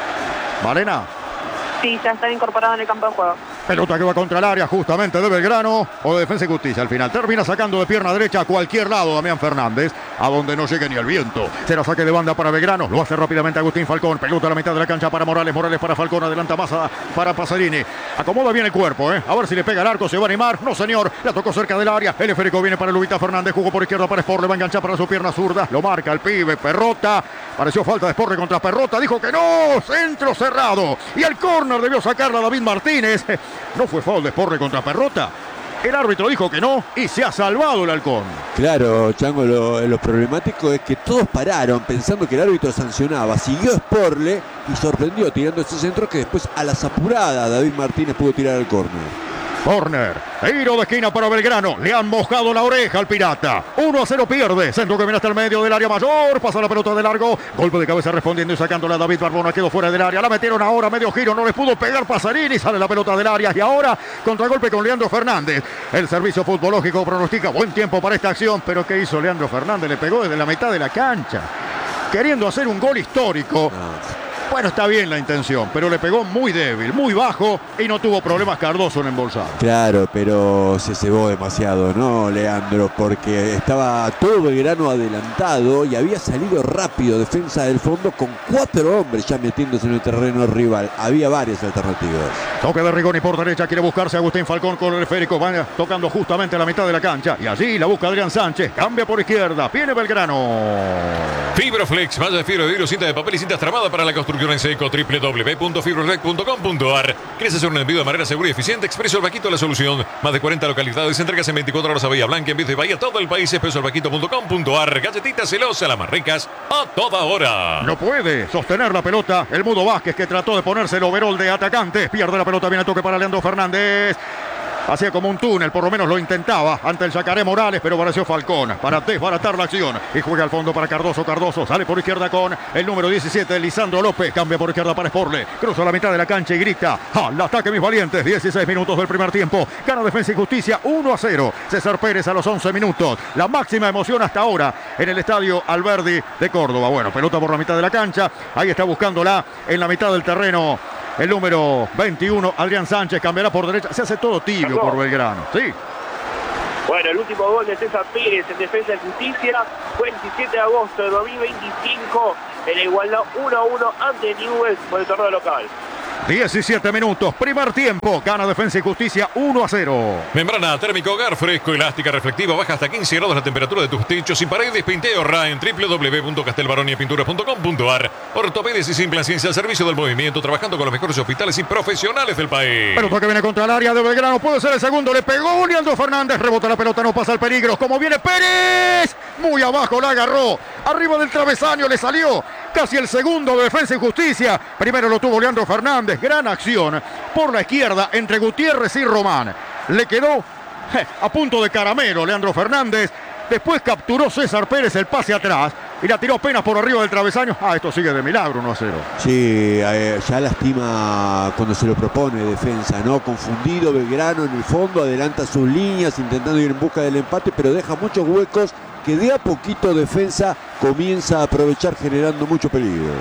Malena. Sí, ya están incorporados en el campo de juego. Pelota que va contra el área justamente de Belgrano o de Defensa y Justicia. Al final termina sacando de pierna derecha a cualquier lado Damián Fernández, a donde no llegue ni el viento. Será saque de banda para Belgrano. Lo hace rápidamente Agustín Falcón. Pelota a la mitad de la cancha para Morales. Morales para Falcón. Adelanta Massa para Pasarini. Acomoda bien el cuerpo, ¿eh? A ver si le pega el arco. Se va a animar. No, señor. La tocó cerca del área. El esférico viene para Lubita Fernández. Jugó por izquierda para Sport. Le va a enganchar para su pierna zurda. Lo marca el pibe. Perrota. Pareció falta de Sport contra Perrota. Dijo que no. Centro cerrado. Y el córner debió sacarla David Martínez. No fue foul de Sport contra Perrota. El árbitro dijo que no y se ha salvado el halcón. Claro, Chango, lo, lo problemático es que todos pararon pensando que el árbitro sancionaba. Siguió Sporle y sorprendió tirando ese centro que después a las apuradas David Martínez pudo tirar al córner. Corner, tiro de esquina para Belgrano. Le han mojado la oreja al Pirata. uno a cero pierde. Centro que viene hasta el medio del área mayor. Pasa la pelota de largo. Golpe de cabeza respondiendo y sacándola a David Barbona. Quedó fuera del área. La metieron ahora medio giro. No les pudo pegar Pasarini. Sale la pelota del área. Y ahora contragolpe con Leandro Fernández. El servicio futbológico pronostica buen tiempo para esta acción. Pero ¿qué hizo Leandro Fernández? Le pegó desde la mitad de la cancha, queriendo hacer un gol histórico. No. Bueno, está bien la intención, pero le pegó muy débil, muy bajo y no tuvo problemas Cardoso en embolsar. Claro, pero se cebó demasiado, ¿no, Leandro? Porque estaba todo Belgrano adelantado y había salido rápido defensa del fondo con cuatro hombres ya metiéndose en el terreno rival. Había varias alternativas. Toque de Rigoni por derecha, quiere buscarse a Agustín Falcón con el esférico, va tocando justamente a la mitad de la cancha y allí la busca Adrián Sánchez, cambia por izquierda, viene Belgrano. Fibroflex, malla de fibra de vidrio, cinta de papel y cinta tramada para la construcción en seco. doble u doble u doble u punto fibroflex punto com punto a r. ¿Quieres hacer un envío de manera segura y eficiente? Expreso El Vaquito la solución. Más de cuarenta localidades, entregas en veinticuatro horas a Bahía Blanca, en vez de Bahía, todo el país. expreso el vaquito punto com punto a r. Galletitas celosas, las más ricas a toda hora. No puede sostener la pelota el Mudo Vázquez, que trató de ponerse el overol de atacante. Pierde la pelota, viene el toque para Leandro Fernández. Hacía como un túnel, por lo menos lo intentaba ante el Yacaré Morales, pero apareció Falcón para desbaratar la acción. Y juega al fondo para Cardoso. Cardoso sale por izquierda con el número diecisiete, Lisandro López. Cambia por izquierda para Sporle. Cruza la mitad de la cancha y grita: ¡al ataque, mis valientes! dieciséis minutos del primer tiempo. Gana Defensa y Justicia uno a cero. César Pérez a los once minutos. La máxima emoción hasta ahora en el estadio Alberdi de Córdoba. Bueno, pelota por la mitad de la cancha. Ahí está buscándola en la mitad del terreno. El número veintiuno, Adrián Sánchez, cambiará por derecha. Se hace todo tibio por Belgrano. Sí. Bueno, el último gol de César Pérez en Defensa y Justicia fue el diecisiete de agosto de dos mil veinticinco en la igualdad uno a uno ante Newell's por el torneo local. diecisiete minutos, primer tiempo, gana Defensa y Justicia uno a cero. Membrana térmica hogar, fresco, elástica, reflectiva, baja hasta quince grados la temperatura de tus techos y paredes. Pinteo Ra en w w w punto castelbaroniapinturas punto com punto a r. Ortopedes y simple ciencia al servicio del movimiento, trabajando con los mejores hospitales y profesionales del país. Pelota que viene contra el área de Belgrano, puede ser el segundo, le pegó Leandro Fernández, rebota la pelota, no pasa el peligro, como viene Pérez, muy abajo la agarró, arriba del travesaño le salió, casi el segundo de Defensa y Justicia. Primero lo tuvo Leandro Fernández, gran acción por la izquierda entre Gutiérrez y Román. Le quedó je, a punto de caramelo Leandro Fernández. Después capturó César Pérez el pase atrás y la tiró apenas por arriba del travesaño. Ah, esto sigue de milagro, uno a cero. Sí, eh, ya lastima cuando se lo propone Defensa, ¿no? Confundido Belgrano en el fondo, adelanta sus líneas intentando ir en busca del empate, pero deja muchos huecos que de a poquito Defensa comienza a aprovechar, generando mucho peligro.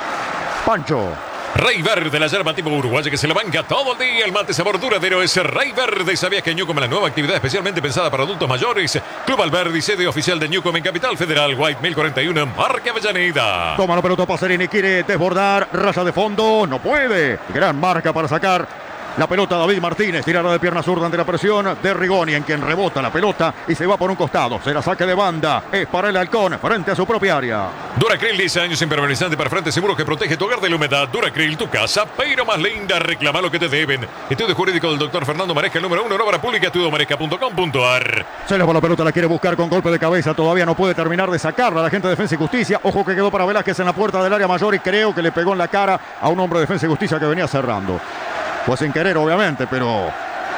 Pancho. Rey Verde, la yerba tipo uruguaya que se la banca todo el día. El mate sabor duradero es Rey Verde. ¿Sabías que Newcom, la nueva actividad especialmente pensada para adultos mayores? Club Alberdi, sede oficial de Newcom en Capital Federal. White mil cuarenta y uno, Marca Avellaneda. Toma la pelota Pacerini, quiere desbordar, raya de fondo, no puede. Gran marca para sacar la pelota David Martínez, tirada de pierna zurda ante la presión de Rigoni, en quien rebota la pelota y se va por un costado. Será saque de banda, es para el Halcón, frente a su propia área. Duracril, diez años impermeabilizante para frente seguro que protege tu hogar de la humedad. Duracril, tu casa, pero más linda. Reclama lo que te deben. Estudio jurídico del doctor Fernando Maresca, el número uno en obra pública, estudio maresca punto com punto a r. Se le va la pelota, la quiere buscar con golpe de cabeza, todavía no puede terminar de sacarla la gente de Defensa y Justicia. Ojo que quedó para Velázquez en la puerta del área mayor y creo que le pegó en la cara a un hombre de Defensa y Justicia que venía cerrando. Pues sin querer, obviamente, pero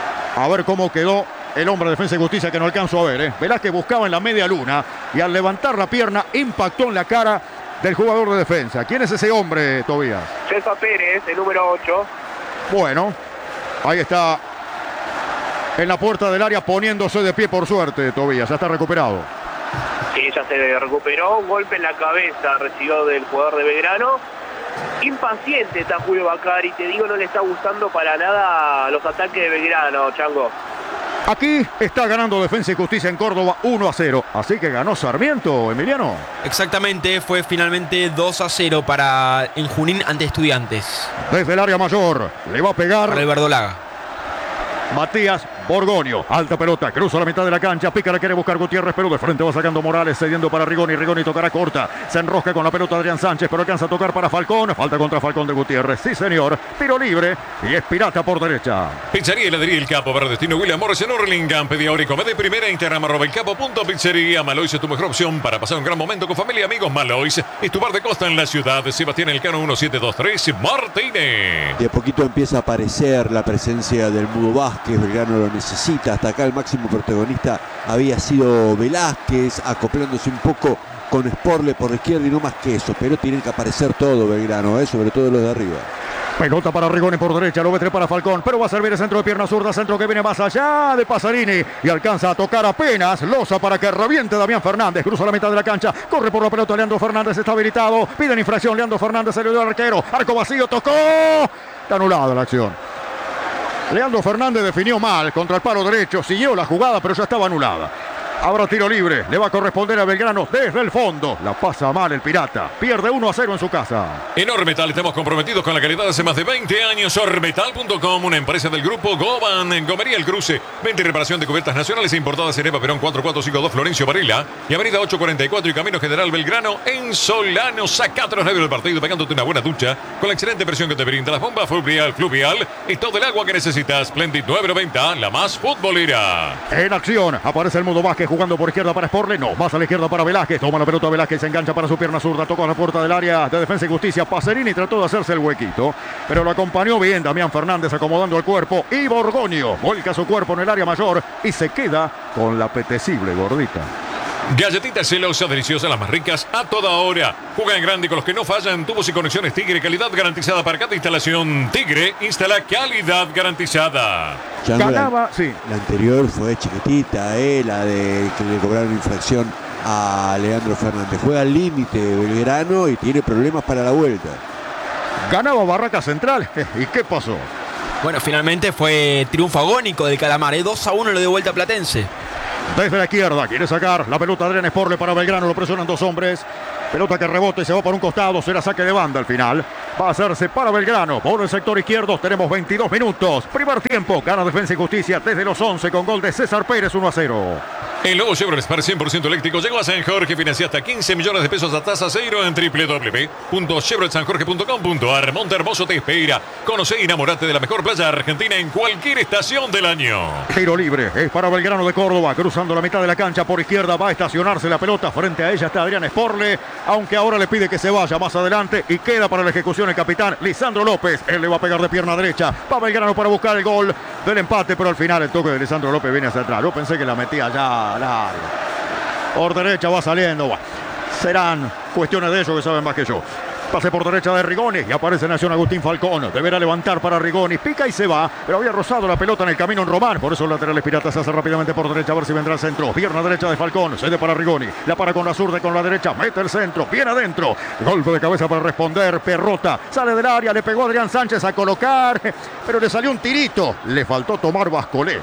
a ver cómo quedó el hombre de Defensa y Justicia, que no alcanzo a ver. ¿eh? Velázquez buscaba en la media luna y al levantar la pierna impactó en la cara del jugador de defensa. ¿Quién es ese hombre, Tobías? César Pérez, el número ocho. Bueno, ahí está en la puerta del área poniéndose de pie por suerte, Tobías. Ya está recuperado. Sí, ya se recuperó. Un golpe en la cabeza recibió del jugador de Belgrano. Impaciente está Julio Bacari, te digo, no le está gustando para nada los ataques de Belgrano, Chango. Aquí está ganando Defensa y Justicia en Córdoba uno a cero. Así que ganó Sarmiento, Emiliano. Exactamente, fue finalmente dos a cero para en Junín ante Estudiantes. Desde el área mayor le va a pegar para el Verdolaga. Matías Borgoño, alta pelota, cruza la mitad de la cancha, pica, la quiere buscar Gutiérrez, pero de frente va sacando Morales, cediendo para Rigoni, Rigoni tocará corta, se enrosca con la pelota Adrián Sánchez, pero alcanza a tocar para Falcón, falta contra Falcón de Gutiérrez, sí señor, tiro libre y es Pirata por derecha. Pizzería y heladería El Capo, para destino William Morris en Hurlingham, pedí ahora y come de primera, Instagram arroba el capo punto pizzería. Malois es tu mejor opción para pasar un gran momento con familia y amigos. Malois es tu bar de costa en la ciudad de Sebastián Elcano uno siete dos tres, Martínez. De a poquito empieza a aparecer la presencia del Mudo Vázquez, Belgrano lo necesita. Hasta acá el máximo protagonista había sido Velázquez, acoplándose un poco con Sporle por la izquierda y no más que eso, pero tienen que aparecer todo Belgrano, ¿eh? Sobre todo los de arriba. Pelota para Rigoni por derecha, lo mete para Falcón, pero va a servir el centro de pierna zurda, centro que viene más allá de Pasarini y alcanza a tocar apenas losa para que reviente Damián Fernández, cruza la mitad de la cancha, corre por la pelota Leandro Fernández, está habilitado, piden infracción, Leandro Fernández se le dio al arquero, arco vacío, tocó, está anulada la acción. Leandro Fernández definió mal contra el palo derecho, siguió la jugada pero ya estaba anulada. Ahora tiro libre, le va a corresponder a Belgrano desde el fondo. La pasa mal el Pirata, pierde uno a cero en su casa. En Ormetal estamos comprometidos con la calidad de hace más de veinte años. Ormetal punto com, una empresa del grupo Goban. En Gomería El Cruce, venta y reparación de cubiertas nacionales e importadas en Eva Perón cuatro cuatro cinco dos Florencio Varela y Avenida ocho cuarenta y cuatro y Camino General Belgrano en Solano. Sacate los nervios del partido pegándote una buena ducha con la excelente presión que te brinda las bombas Fluvial, Fluvial y todo el agua que necesitas. Splendid nueve noventa, la más futbolera. En acción aparece el Mudo Vázquez. jugando por izquierda para Sporle. No, más a la izquierda para Velázquez. Toma la pelota Velázquez, se engancha para su pierna zurda. Tocó a la puerta del área de Defensa y Justicia. Pacerini trató de hacerse el huequito, pero lo acompañó bien Damián Fernández acomodando el cuerpo. Y Borgoño vuelca su cuerpo en el área mayor y se queda con la apetecible gordita. Galletitas celosas, deliciosas, las más ricas a toda hora. Juega en grande con los que no fallan. Tubos y conexiones Tigre, calidad garantizada para cada instalación. Tigre instala calidad garantizada. Ya Ganaba, la, sí. La anterior fue chiquitita, eh, la de que le cobraron infracción a Leandro Fernández. Juega al límite Belgrano y tiene problemas para la vuelta. Ganaba Barraca Central. ¿Y qué pasó? Bueno, finalmente fue triunfo agónico del Calamar, ¿eh? dos a uno lo dio vuelta Platense. Desde la izquierda quiere sacar la pelota Adrián Sporle para Belgrano, lo presionan dos hombres. Pelota que rebota y se va por un costado, será saque de banda al final. Va a hacerse para Belgrano por el sector izquierdo. Tenemos veintidós minutos. Primer tiempo, gana Defensa y Justicia desde los once con gol de César Pérez, uno a cero. El nuevo Chevrolet Spark cien por ciento eléctrico llegó a San Jorge. Financia hasta quince millones de pesos a tasa cero en doble u doble u doble u punto chevrolet san jorge punto com punto a r. Monte Hermoso te espera. Conoce y enamorate de la mejor playa argentina en cualquier estación del año. Tiro libre es para Belgrano de Córdoba. Cruzando la mitad de la cancha por izquierda va a estacionarse la pelota. Frente a ella está Adrián Sporle, aunque ahora le pide que se vaya más adelante y queda para la ejecución el capitán Lisandro López. Él le va a pegar de pierna derecha. Va Belgrano para buscar el gol del empate, pero al final el toque de Lisandro López viene hacia atrás. Yo pensé que la metía ya al área. Por derecha va saliendo. Serán cuestiones de ellos que saben más que yo. Pase por derecha de Rigoni y aparece Nación Agustín Falcón. Deberá levantar para Rigoni. Pica y se va, pero había rozado la pelota en el camino en Román. Por eso el lateral Pirata se hace rápidamente por derecha a ver si vendrá el centro. Pierna derecha de Falcón. Cede para Rigoni. La para con la zurda y con la derecha. Mete el centro. Bien adentro. Golpe de cabeza para responder. Perrota. Sale del área. Le pegó a Adrián Sánchez a colocar. Pero le salió un tirito. Le faltó tomar Bascolé.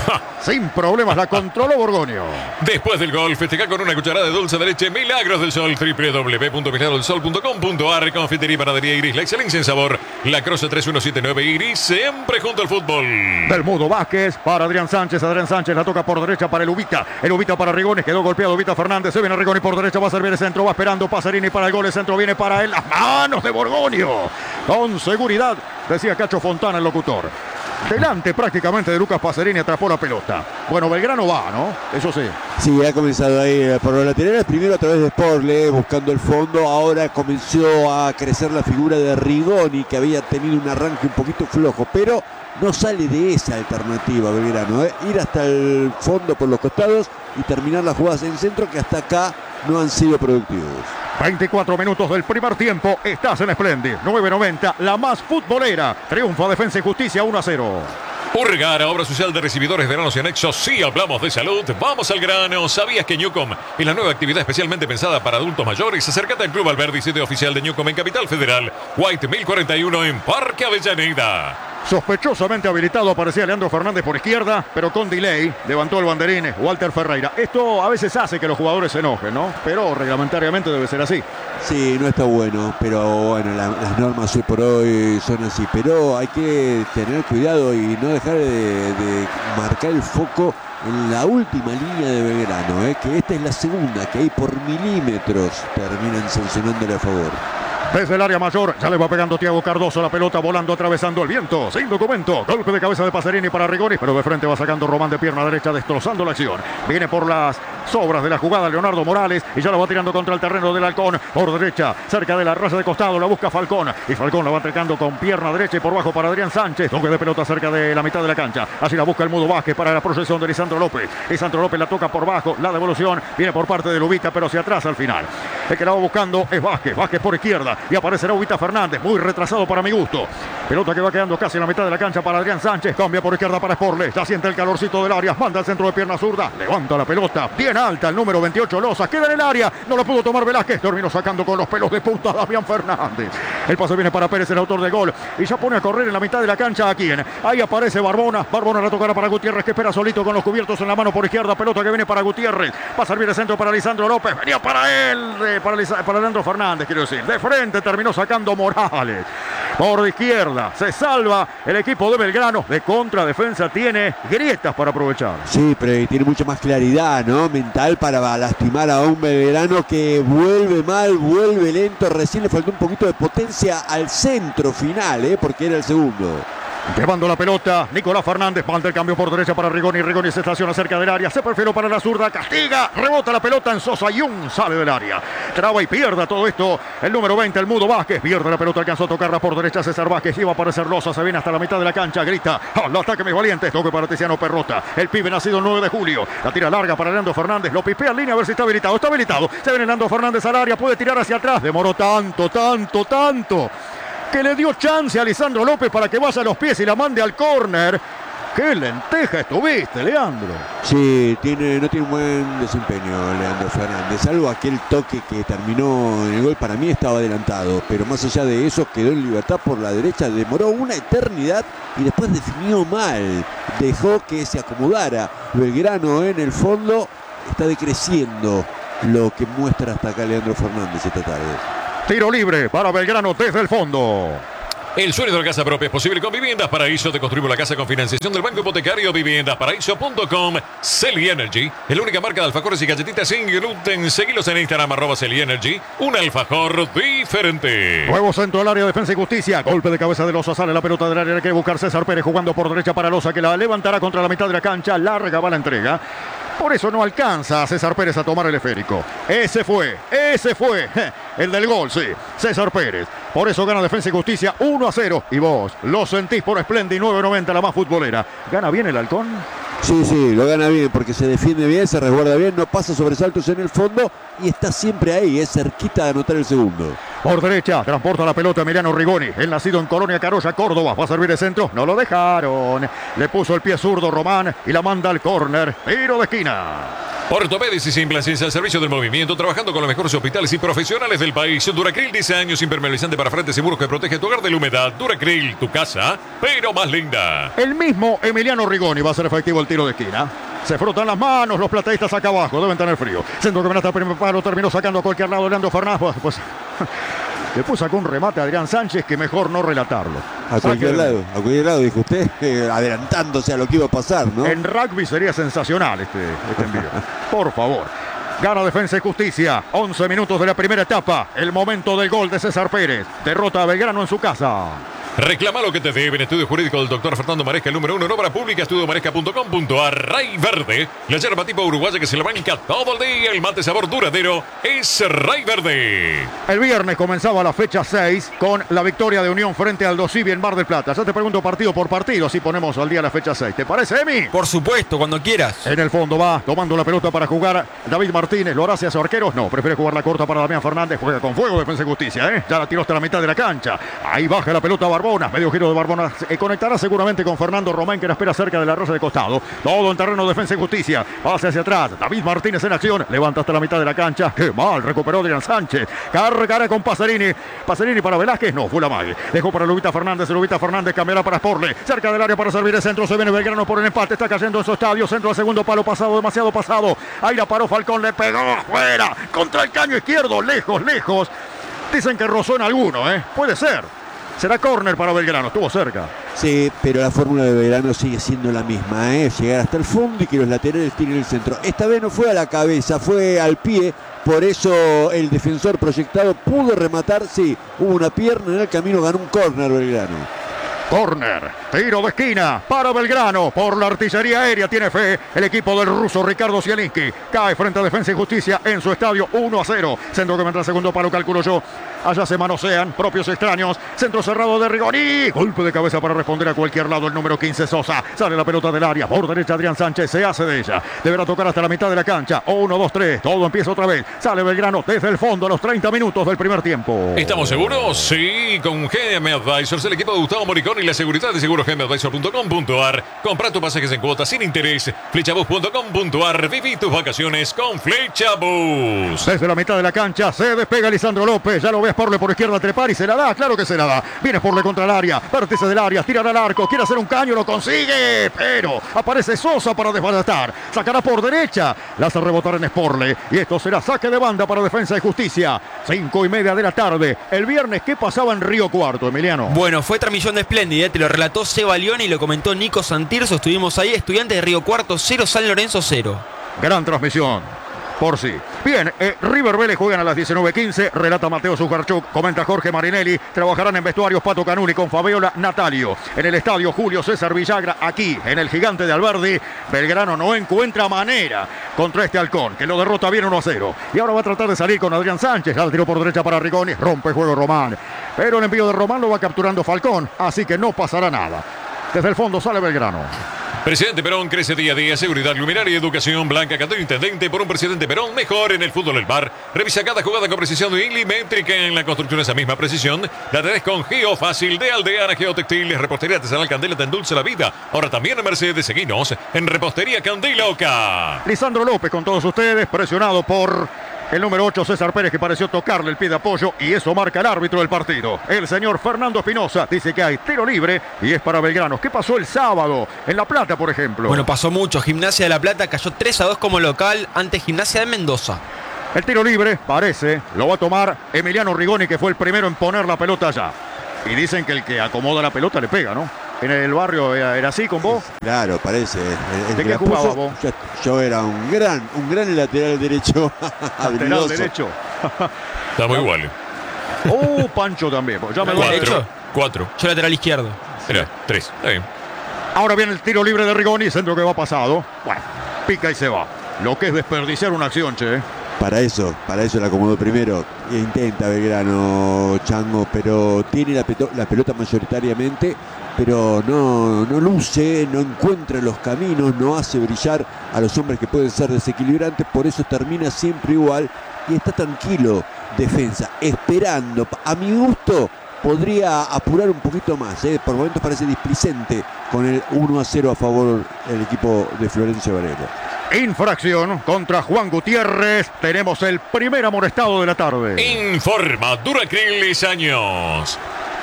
Sin problemas la controló Borgoño. Después del gol, festeja con una cucharada de dulce de leche Milagros del Sol. doble u doble u doble u punto milagros del sol punto com punto a r. Confitería y panadería Iris, la excelencia en sabor. La Croce tres uno siete nueve Iris, siempre junto al fútbol. Del Mudo Vázquez para Adrián Sánchez. Adrián Sánchez la toca por derecha para el Ubita. El Ubita para Rigoni, quedó golpeado Ubita Fernández. Se viene Rigoni por derecha, va a servir el centro, va esperando Pacerini para el gol. El centro viene para él. Las manos de Borgoño. Con seguridad, decía Cacho Fontana, el locutor. Delante prácticamente de Lucas Pacerini, atrapó la pelota. Bueno, Belgrano va, ¿no? Eso sí. Sí, ha comenzado ahí por los laterales. Primero a través de Sporle, buscando el fondo. Ahora comenzó a crecer la figura de Rigoni, que había tenido un arranque un poquito flojo. Pero no sale de esa alternativa Belgrano, ¿eh? Ir hasta el fondo por los costados y terminar las jugadas en centro, que hasta acá no han sido productivos. veinticuatro minutos del primer tiempo. Estás en Splendid. nueve noventa, la más futbolera. Triunfa Defensa y Justicia uno a cero. Urgara, obra social de recibidores, veranos y anexos. Sí, hablamos de salud. Vamos al grano. ¿Sabías que Newcom es la nueva actividad especialmente pensada para adultos mayores? Acércate al Club Alberdi, sitio oficial de Newcom en Capital Federal. White mil cuarenta y uno en Parque Avellaneda. Sospechosamente habilitado aparecía Leandro Fernández por izquierda, pero con delay levantó el banderín Walter Ferreira. Esto a veces hace que los jugadores se enojen, ¿no? Pero reglamentariamente debe ser así. Sí, no está bueno, pero bueno, la, las normas hoy por hoy son así. Pero hay que tener cuidado y no dejar de, de marcar el foco en la última línea de Belgrano, ¿eh? Que esta es la segunda, que ahí por milímetros terminan sancionándole a favor. Desde el área mayor, ya le va pegando Thiago Cardoso, la pelota volando, atravesando el viento, sin documento, golpe de cabeza de Pacerini para Rigoni, pero de frente va sacando Román de pierna derecha, destrozando la acción. Viene por las sobras de la jugada Leonardo Morales y ya la va tirando contra el terreno del Halcón, por derecha, cerca de la raza de costado, la busca Falcón, y Falcón la va atacando con pierna derecha y por bajo para Adrián Sánchez, toque de pelota cerca de la mitad de la cancha, así la busca el Mudo Vázquez para la procesión de Lisandro López. Lisandro López la toca por bajo, la devolución viene por parte de Lubita, pero hacia atrás al final. El que la va buscando es Vázquez, Vázquez por izquierda, y aparecerá Ubita Fernández, muy retrasado para mi gusto. Pelota que va quedando casi en la mitad de la cancha para Adrián Sánchez, cambia por izquierda para Sporle, ya siente el calorcito del área, manda al centro de pierna zurda, levanta la pelota, bien alta el número veintiocho Loza, queda en el área, no lo pudo tomar Velázquez, terminó sacando con los pelos de punta Damián Fernández. El pase viene para Pérez, el autor del gol, y ya pone a correr en la mitad de la cancha a quien, ahí aparece Barbona, Barbona la tocará para Gutiérrez, que espera solito con los cubiertos en la mano por izquierda, pelota que viene para Gutiérrez, va a servir el centro para Lisandro López, venía para él, eh, para, Lisa, para Leandro Fernández, quiero decir, de frente terminó sacando Morales. Por izquierda se salva el equipo de Belgrano. De contradefensa tiene grietas para aprovechar. Sí, pero tiene mucha más claridad, ¿no? Mental para lastimar a un Belgrano que vuelve mal, vuelve lento. Recién le faltó un poquito de potencia al centro final, ¿eh? Porque era el segundo. Llevando la pelota, Nicolás Fernández, manda el cambio por derecha para Rigoni, Rigoni se estaciona cerca del área, se perfiló para la zurda, castiga, rebota la pelota en Sosa y un sale del área. Traba y pierda todo esto, el número veinte, el Mudo Vázquez, pierde la pelota, alcanzó a tocarla por derecha César Vázquez, iba a aparecer Loza, se viene hasta la mitad de la cancha, grita, al ataque mis valientes, toque para Tiziano Perrota, el pibe nacido el nueve de julio, la tira larga para Leandro Fernández, lo pipea en línea a ver si está habilitado, está habilitado, se viene Leandro Fernández al área, puede tirar hacia atrás, demoró tanto, tanto, tanto, que le dio chance a Lisandro López para que vaya a los pies y la mande al córner. ¡Qué lenteja estuviste, Leandro! Sí, tiene, no tiene un buen desempeño Leandro Fernández, salvo aquel toque que terminó en el gol, para mí estaba adelantado, pero más allá de eso quedó en libertad por la derecha, demoró una eternidad y después definió mal, dejó que se acomodara. Belgrano en el fondo está decreciendo lo que muestra hasta acá Leandro Fernández esta tarde. Tiro libre para Belgrano desde el fondo. El sueño de la casa propia es posible con Viviendas Paraíso. Te construimos la casa con financiación del Banco Hipotecario. Viviendas Paraíso punto com. Celi Energy es la única marca de alfajores y galletitas sin gluten. Seguilos en Instagram, arroba Celi Energy. Un alfajor diferente. Nuevo centro al área, defensa y justicia. Golpe de cabeza de Loza, sale la pelota del área. Hay que buscar César Pérez jugando por derecha para Loza, que la levantará contra la mitad de la cancha. Larga va la entrega. Por eso no alcanza a César Pérez a tomar el esférico. Ese fue, ese fue el del gol, sí. César Pérez. Por eso gana Defensa y Justicia uno a cero. Y vos lo sentís por Splendid nueve noventa, la más futbolera. ¿Gana bien el Halcón? Sí, sí, lo gana bien porque se defiende bien, se resguarda bien, no pasa sobresaltos en el fondo y está siempre ahí, es cerquita de anotar el segundo. Por derecha, transporta la pelota Emiliano Rigoni, el nacido en Colonia Carolla, Córdoba, va a servir el centro, no lo dejaron. Le puso el pie zurdo Román y la manda al córner, tiro de esquina. Ortopédica y Implantes al servicio del movimiento, trabajando con los mejores hospitales y profesionales del país. Duracril, diez años, impermeabilizante para frentes y muros que protege tu hogar de la humedad. Duracril, tu casa, pero más linda. El mismo Emiliano Rigoni va a ser efectivo el tiro de esquina. Se frotan las manos los plateístas acá abajo, deben tener frío. Centro que hasta el primer palo, terminó sacando a cualquier lado Leandro Fernández. Pues, pues le puso acá un remate a Adrián Sánchez que mejor no relatarlo. A cualquier lado, a cualquier lado, dijo usted, eh, adelantándose a lo que iba a pasar, ¿no? En rugby sería sensacional este, este envío. Por favor. Gana Defensa y Justicia. once minutos de la primera etapa. El momento del gol de César Pérez. Derrota a Belgrano en su casa. Reclama lo que te deben. Estudio jurídico del doctor Fernando Maresca, el número uno en obra pública, estudio maresca punto com punto a r. Ray Verde, la yerba tipo uruguaya que se le banca todo el día. El mate sabor duradero es Ray Verde. El viernes comenzaba la fecha seis con la victoria de Unión frente al Dosivi en Mar del Plata. Ya te pregunto partido por partido si ponemos al día la fecha seis. ¿Te parece, Emi? Por supuesto, cuando quieras. En el fondo va tomando la pelota para jugar David Martínez. ¿Lo hará hacia sus arqueros? No, prefiere jugar la corta para Damián Fernández. Juega con fuego Defensa y Justicia, ¿eh? Ya la tiró hasta la mitad de la cancha. Ahí baja la pelota Barbón. Medio giro de Barbona, eh, conectará seguramente con Fernando Román, que la espera cerca de la rosa de costado. Todo en terreno Defensa y Justicia. Pase hacia atrás. David Martínez en acción. Levanta hasta la mitad de la cancha. Qué mal. Recuperó Adrián Sánchez. Cargará con Pasarini. Pasarini para Velázquez. No, fue la mague. Dejó para Lubita Fernández. Lubita Fernández cambiará para Sporle. Cerca del área para servir el centro. Se viene Belgrano por el empate. Está cayendo en su estadio. Centro al segundo palo pasado. Demasiado pasado. Ahí la paró Falcón. Le pegó afuera. Contra el caño izquierdo. Lejos, lejos. Dicen que rozó en alguno, ¿eh? Puede ser. Será córner para Belgrano, estuvo cerca. Sí, pero la fórmula de Belgrano sigue siendo la misma, ¿eh? Llegar hasta el fondo y que los laterales tiren el centro. Esta vez no fue a la cabeza, fue al pie. Por eso el defensor proyectado pudo rematar. Sí, hubo una pierna en el camino, ganó un córner Belgrano. Córner, tiro de esquina para Belgrano. Por la artillería aérea tiene fe el equipo del ruso Ricardo Zielinski. Cae frente a Defensa y Justicia en su estadio uno a cero. Centro que vendrá segundo palo, calculo yo. Allá se manosean, propios extraños. Centro cerrado de Rigoni. Golpe de cabeza para responder a cualquier lado el número quince Sosa. Sale la pelota del área. Por derecha Adrián Sánchez se hace de ella. Deberá tocar hasta la mitad de la cancha. uno, dos, tres. Todo empieza otra vez. Sale Belgrano desde el fondo a los treinta minutos del primer tiempo. ¿Estamos seguros? Sí, con G M Advisors, el equipo de Gustavo Moricón y la seguridad de seguros G M Advisor punto com punto a r. Compra tus pasajes en cuotas sin interés. Flechabus punto com punto a r. Viví tus vacaciones con Flechabus. Desde la mitad de la cancha se despega Lisandro López. Ya lo ves Sporle por izquierda trepar y se la da. Claro que se la da. Viene Sporle contra el área. Vértice del área. Tirará al arco. Quiere hacer un caño. Lo consigue. Pero aparece Sosa para desbaratar. Sacará por derecha. La hace rebotar en Sporle. Y esto será saque de banda para Defensa y Justicia. Cinco y media de la tarde. El viernes, ¿qué pasaba en Río Cuarto, Emiliano? Bueno, fue transmisión de Splendid, ¿eh? Te lo relató Seba León y lo comentó Nico Santirso. Estuvimos ahí. Estudiantes de Río Cuarto cero, San Lorenzo cero. Gran transmisión. por sí. Bien, eh, River Vélez juegan a las diecinueve quince, relata Mateo Zuccarchuk, comenta Jorge Marinelli, trabajarán en vestuarios Pato Canuli con Fabiola Natalio. En el estadio Julio César Villagra, aquí, en el Gigante de Alberdi, Belgrano no encuentra manera contra este halcón, que lo derrota bien uno a cero. Y ahora va a tratar de salir con Adrián Sánchez, al tiro por derecha para Rigoni, rompe juego Román. Pero el envío de Román lo va capturando Falcón, así que no pasará nada. Desde el fondo sale Belgrano. Presidente Perón crece día a día. Seguridad, luminaria y educación. Blanca Cantón, intendente. Por un presidente Perón mejor en el fútbol del bar. Revisa cada jugada con precisión milimétrica. En la construcción esa misma precisión la tenés con Geofácil de Aldeana Geotextiles. Repostería artesanal Candela te endulce la vida. Ahora también en Mercedes. Seguinos en Repostería Candela Oca. Lisandro López con todos ustedes, presionado por el número ocho, César Pérez, que pareció tocarle el pie de apoyo, y eso marca el árbitro del partido. El señor Fernando Espinosa dice que hay tiro libre y es para Belgrano. ¿Qué pasó el sábado en La Plata, por ejemplo? Bueno, pasó mucho. Gimnasia de La Plata cayó tres a dos como local ante Gimnasia de Mendoza. El tiro libre, parece, lo va a tomar Emiliano Rigoni, que fue el primero en poner la pelota allá. Y dicen que el que acomoda la pelota le pega, ¿no? En el barrio era, era así con vos. Claro, parece. El, el ¿De que qué la jugaba puso, vos? Yo, yo era un gran, un gran lateral derecho. Lateral derecho. Estamos iguales. Oh, Pancho también. Ya me Cuatro. derecho? Cuatro. Yo lateral izquierdo. Era tres. Está bien. Ahora viene el tiro libre de Rigoni, centro que va pasado. Bueno, pica y se va. Lo que es desperdiciar una acción, che. Para eso, para eso la acomodó primero. E intenta Belgrano, Chango, pero tiene la, peto, la pelota mayoritariamente, pero no, no luce, no encuentra los caminos, no hace brillar a los hombres que pueden ser desequilibrantes, por eso termina siempre igual y está tranquilo, defensa, esperando. A mi gusto podría apurar un poquito más, ¿eh? Por momentos parece displicente con el uno a cero a favor del equipo de Florencio Varela. Infracción contra Juan Gutiérrez. Tenemos el primer amonestado de la tarde. Informa Duracrilis Años.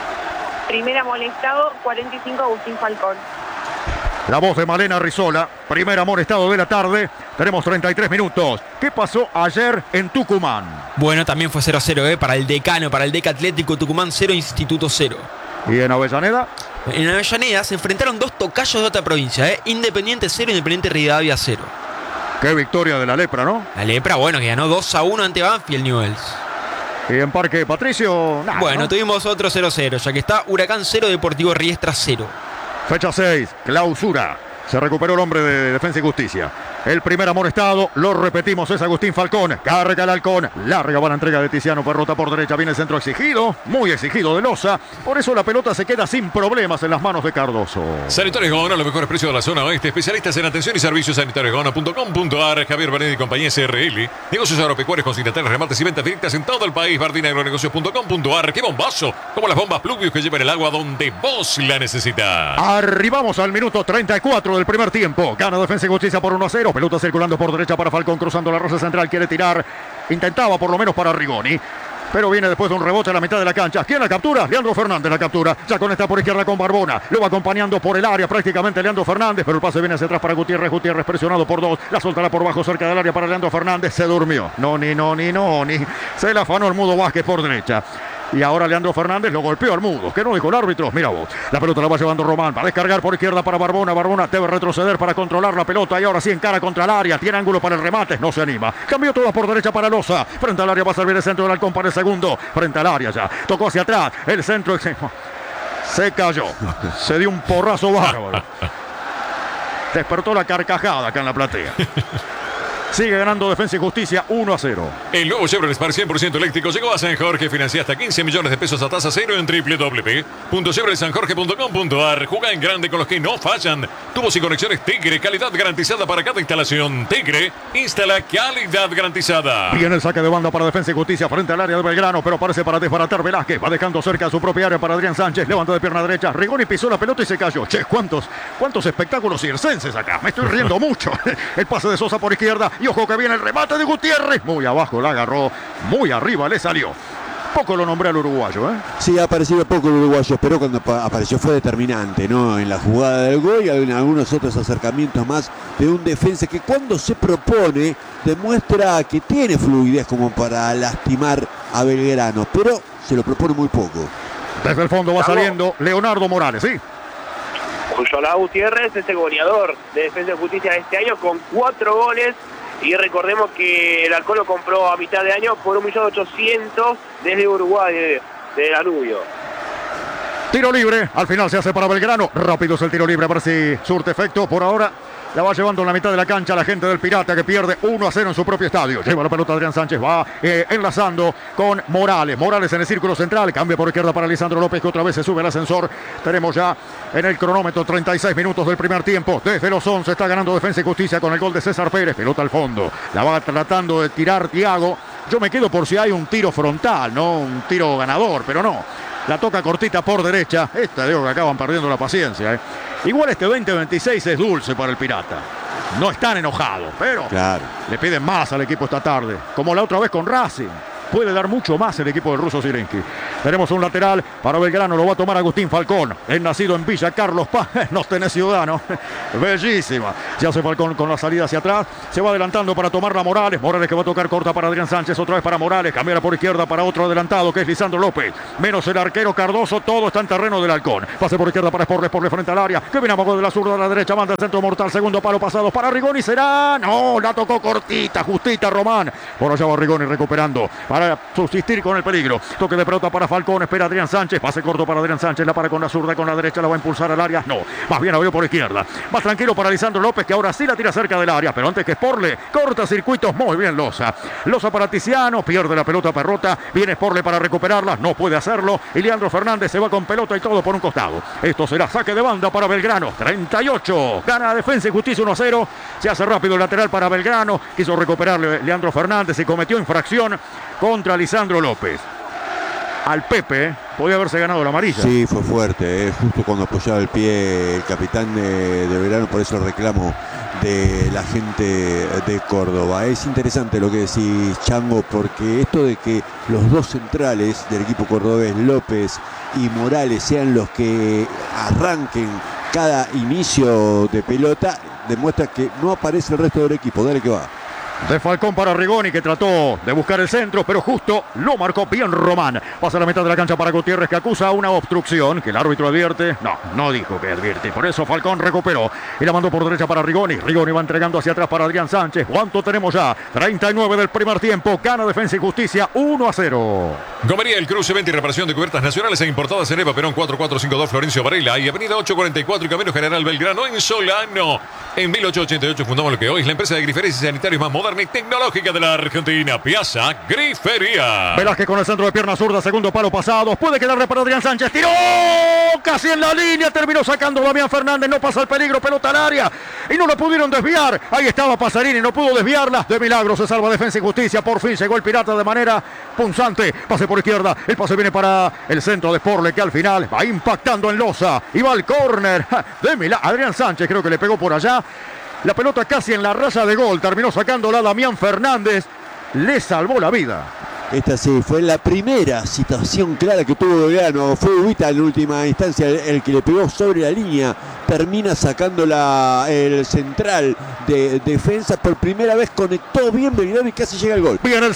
Primer amonestado, cuarenta y cinco, Agustín Falcón. La voz de Malena Rizola. Primer amonestado de la tarde. Tenemos treinta y tres minutos. ¿Qué pasó ayer en Tucumán? Bueno, también fue cero a cero, ¿eh? Para el decano, para el Deca Atlético Tucumán cero, Instituto cero. ¿Y en Avellaneda? En Avellaneda se enfrentaron dos tocayos de otra provincia, ¿eh? Independiente cero, Independiente Rivadavia cero. Qué victoria de la Lepra, ¿no? La Lepra, bueno, que ganó dos a uno ante Banfield Newells. Y en Parque Patricio, nada, Bueno, ¿no? tuvimos otro cero a cero, ya que está Huracán cero, Deportivo Riestra cero. Fecha seis, clausura. Se recuperó el hombre de Defensa y Justicia. El primer amonestado, lo repetimos, es Agustín Falcón. Carga el halcón, larga buena entrega de Tiziano, perrota por derecha, viene el centro exigido, muy exigido de Loza. Por eso la pelota se queda sin problemas en las manos de Cardoso. Sanitarios Gona, los mejores precios de la zona oeste. Especialistas en atención y servicios sanitarios gona punto com punto a r. Javier Benetti y compañía S R L. Negocios agropecuarios, consignatarios, remates y ventas directas en todo el país. Bardina Agronegocios punto com punto a r. ¡Qué bombazo! Como las bombas Pluvius que llevan el agua donde vos la necesitas. Arribamos al minuto treinta y cuatro del primer tiempo. Gana Defensa y Justicia por uno a cero. Pelota circulando por derecha para Falcón, cruzando la rosa central. Quiere tirar. Intentaba por lo menos para Rigoni. Pero viene después de un rebote a la mitad de la cancha. ¿Quién la captura? Leandro Fernández la captura. Ya conecta por izquierda con Barbona. Lo va acompañando por el área prácticamente Leandro Fernández. Pero el pase viene hacia atrás para Gutiérrez. Gutiérrez presionado por dos. La soltará por bajo cerca del área para Leandro Fernández. Se durmió. No, ni, no, ni, no, ni. Se la afanó el Mudo Vázquez por derecha. Y ahora Leandro Fernández lo golpeó al Mudo. ¿Qué no dijo el árbitro? Mira vos. La pelota la va llevando Román. Va a descargar por izquierda para Barbona. Barbona debe retroceder para controlar la pelota. Y ahora sí encara contra el área. Tiene ángulo para el remate. No se anima. Cambió todo por derecha para Loza. Frente al área va a servir el centro del halcón para el segundo. Frente al área ya. Tocó hacia atrás. El centro. Se cayó. Se dio un porrazo bárbaro. Despertó la carcajada acá en la platea. Sigue ganando Defensa y Justicia uno a cero. El nuevo Chevrolet Spark cien por ciento eléctrico llegó a San Jorge. Financia hasta quince millones de pesos a tasa cero en doble u doble u doble u punto chevrolet san jorge punto com punto a r. Juega en grande con los que no fallan. Tubos y conexiones Tigre. Calidad garantizada para cada instalación. Tigre instala calidad garantizada. Viene el saque de banda para Defensa y Justicia frente al área de Belgrano, pero parece para desbaratar Velázquez. Va dejando cerca a su propia área para Adrián Sánchez. Levanta de pierna derecha. Rigoni pisó la pelota y se cayó. Che, cuántos, cuántos espectáculos circenses acá. Me estoy riendo mucho. El pase de Sosa por izquierda. Y ojo que viene el remate de Gutiérrez. Muy abajo la agarró. Muy arriba le salió. Poco lo nombré al uruguayo, ¿eh? Sí, ha aparecido poco el uruguayo, pero cuando apareció fue determinante, ¿no? En la jugada del gol y en algunos otros acercamientos más de un defensa que cuando se propone demuestra que tiene fluidez como para lastimar a Belgrano, pero se lo propone muy poco. Desde el fondo va saliendo Leonardo Morales, ¿sí? Yolá Gutiérrez es el goleador de Defensa y Justicia de este año con cuatro goles Y recordemos que el Halcón lo compró a mitad de año por un millón ochocientos desde Uruguay, de, de Danubio. Tiro libre, al final se hace para Belgrano. Rápido es el tiro libre, a ver si surte efecto. Por ahora la va llevando en la mitad de la cancha la gente del Pirata, que pierde uno a cero en su propio estadio. Lleva la pelota Adrián Sánchez, va eh, enlazando con Morales. Morales en el círculo central, cambia por izquierda para Lisandro López, que otra vez se sube al ascensor. Tenemos ya en el cronómetro treinta y seis minutos del primer tiempo. Desde los once está ganando Defensa y Justicia con el gol de César Pérez. Pelota al fondo, la va tratando de tirar Thiago. Yo me quedo por si hay un tiro frontal, no un tiro ganador, pero no. La toca cortita por derecha. Esta digo que acaban perdiendo la paciencia. ¿eh? Igual este veinte veintiséis es dulce para el Pirata. No están enojados, pero claro, le piden más al equipo esta tarde. Como la otra vez con Racing. Puede dar mucho más el equipo del ruso Zielinski. Tenemos un lateral para Belgrano, lo va a tomar Agustín Falcón. Es nacido en Villa Carlos Paz, no tenés ciudadano. Bellísima. Se hace Falcón con la salida hacia atrás. Se va adelantando para tomarla Morales. Morales que va a tocar corta para Adrián Sánchez. Otra vez para Morales. Cambiará por izquierda para otro adelantado que es Lisandro López. Menos el arquero Cardoso. Todo está en terreno del Halcón. Pase por izquierda para Sporles. Sporles frente al área. Que viene a poco de la zurda a la derecha. Manda el centro mortal. Segundo palo pasado para Rigoni. Será. No, la tocó cortita. Justita Román. Por allá va Rigoni recuperando. Para subsistir con el peligro. Toque de pelota para Falcón. Espera Adrián Sánchez. Pase corto para Adrián Sánchez. La para con la zurda. Con la derecha la va a impulsar al área. No. Más bien la veo por izquierda. Más tranquilo para Lisandro López, que ahora sí la tira cerca del área. Pero antes que Sporle. Corta circuitos. Muy bien Loza. Loza para Tiziano. Pierde la pelota Perrota. Viene Sporle para recuperarla. No puede hacerlo. Y Leandro Fernández se va con pelota y todo por un costado. Esto será saque de banda para Belgrano. treinta y ocho. Gana Defensa y Justicia uno a cero. Se hace rápido el lateral para Belgrano. Quiso recuperarle Leandro Fernández y cometió infracción contra Lisandro López. Al Pepe podía haberse ganado la amarilla. Sí, fue fuerte, eh. justo cuando apoyaba el pie el capitán de, de Belgrano, por eso el reclamo de la gente de Córdoba. Es interesante lo que decís, Chango, porque esto de que los dos centrales del equipo cordobés, López y Morales, sean los que arranquen cada inicio de pelota, demuestra que no aparece el resto del equipo. Dale que va. De Falcón para Rigoni, que trató de buscar el centro, pero justo lo marcó bien Román. Pasa a la mitad de la cancha para Gutiérrez, que acusa una obstrucción, que el árbitro advierte. No, no dijo que advierte. Por eso Falcón recuperó y la mandó por derecha para Rigoni. Rigoni va entregando hacia atrás para Adrián Sánchez. ¿Cuánto tenemos ya? treinta y nueve del primer tiempo. Gana Defensa y Justicia uno a cero. Gomería El Cruce, venta y reparación de cubiertas nacionales e importadas en Eva Perón cuatro cuatro cinco dos Florencio Varela y Avenida ocho cuarenta y cuatro y Camino General Belgrano en Solano. En mil ochocientos ochenta y ocho fundamos lo que hoy es la empresa de griferías y sanitarios más moderna y tecnológica de la Argentina, Piazza Grifería. Velázquez con el centro de pierna zurda, segundo palo pasado. Puede quedarle para Adrián Sánchez. Tiró casi en la línea. Terminó sacando Damián Fernández. No pasa el peligro. Pelota al área. Y no lo pudieron desviar. Ahí estaba Pasarini. No pudo desviarla. De milagro se salva Defensa y Justicia. Por fin llegó el Pirata de manera punzante. Pase por izquierda. El pase viene para el centro de Sporle, que al final va impactando en Loza. Y va al córner. De milagro. Adrián Sánchez creo que le pegó por allá. La pelota casi en la raya de gol. Terminó sacándola Damián Fernández. Le salvó la vida. Esta sí fue la primera situación clara que tuvo Belgrano. Fue Ubita en última instancia el, el que le pegó sobre la línea. Termina sacando la, el central de defensa. Por primera vez conectó bien Belgrano y casi llega el gol. Viene el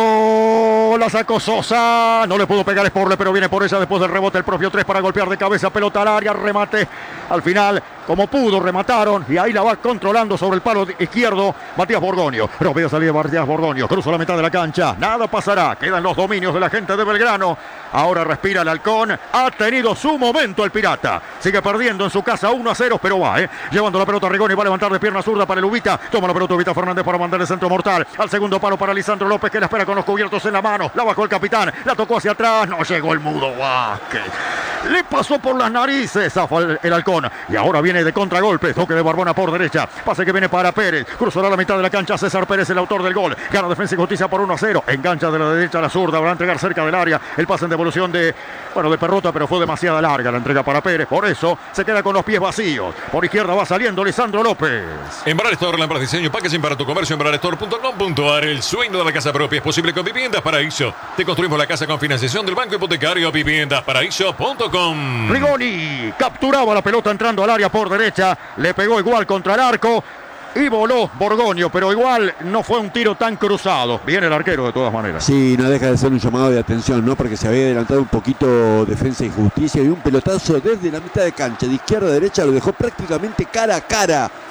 centro. La sacó Sosa. No le pudo pegar Sporle, pero viene por ella después del rebote el propio tres para golpear de cabeza. Pelota al área. Remate. Al final, como pudo, remataron. Y ahí la va controlando sobre el palo izquierdo Matías Borgoño. Rápida salida de Matías Borgoño. Cruza la mitad de la cancha. Nada pasará. Quedan los dominios de la gente de Belgrano. Ahora respira el Halcón. Ha tenido su momento el Pirata. Sigue perdiendo en su casa uno a cero, pero va, ¿eh? Llevando la pelota a Rigoni. Va a levantar de pierna zurda para el Ubita. Toma la pelota Ubita Fernández para mandar el centro mortal. Al segundo palo para Lisandro López, que la espera con los cubiertos en la mano. La bajó el capitán. La tocó hacia atrás. No llegó el Mudo Vázquez. Le pasó por las narices a el Halcón. Y ahora viene de contragolpe. Toque de Barbona por derecha. Pase que viene para Pérez. Cruzará la mitad de la cancha. César Pérez, el autor del gol. Gana Defensa y Justicia por uno a cero. Engancha de la derecha a la zurda. Va a entregar cerca del área. El pase en devolución de, bueno, de Perrota, pero fue demasiado larga la entrega para Pérez. Por eso se queda con los pies vacíos. Por izquierda va saliendo Lisandro López. Embrar Store, lámparas de diseño, packaging para tu comercio. Embrar Store punto com punto a r. El sueño de la casa propia es posible con Viviendas Paraíso. Te construimos la casa con financiación del Banco Hipotecario. Viviendas Paraíso punto com. Rigoni capturaba la pelota entrando al área por derecha. Le pegó igual contra el arco. Y voló Borgoño, pero igual no fue un tiro tan cruzado. Viene el arquero de todas maneras. Sí, no deja de ser un llamado de atención, ¿no? Porque se había adelantado un poquito Defensa y Justicia y un pelotazo desde la mitad de cancha, de izquierda a derecha, lo dejó prácticamente cara a cara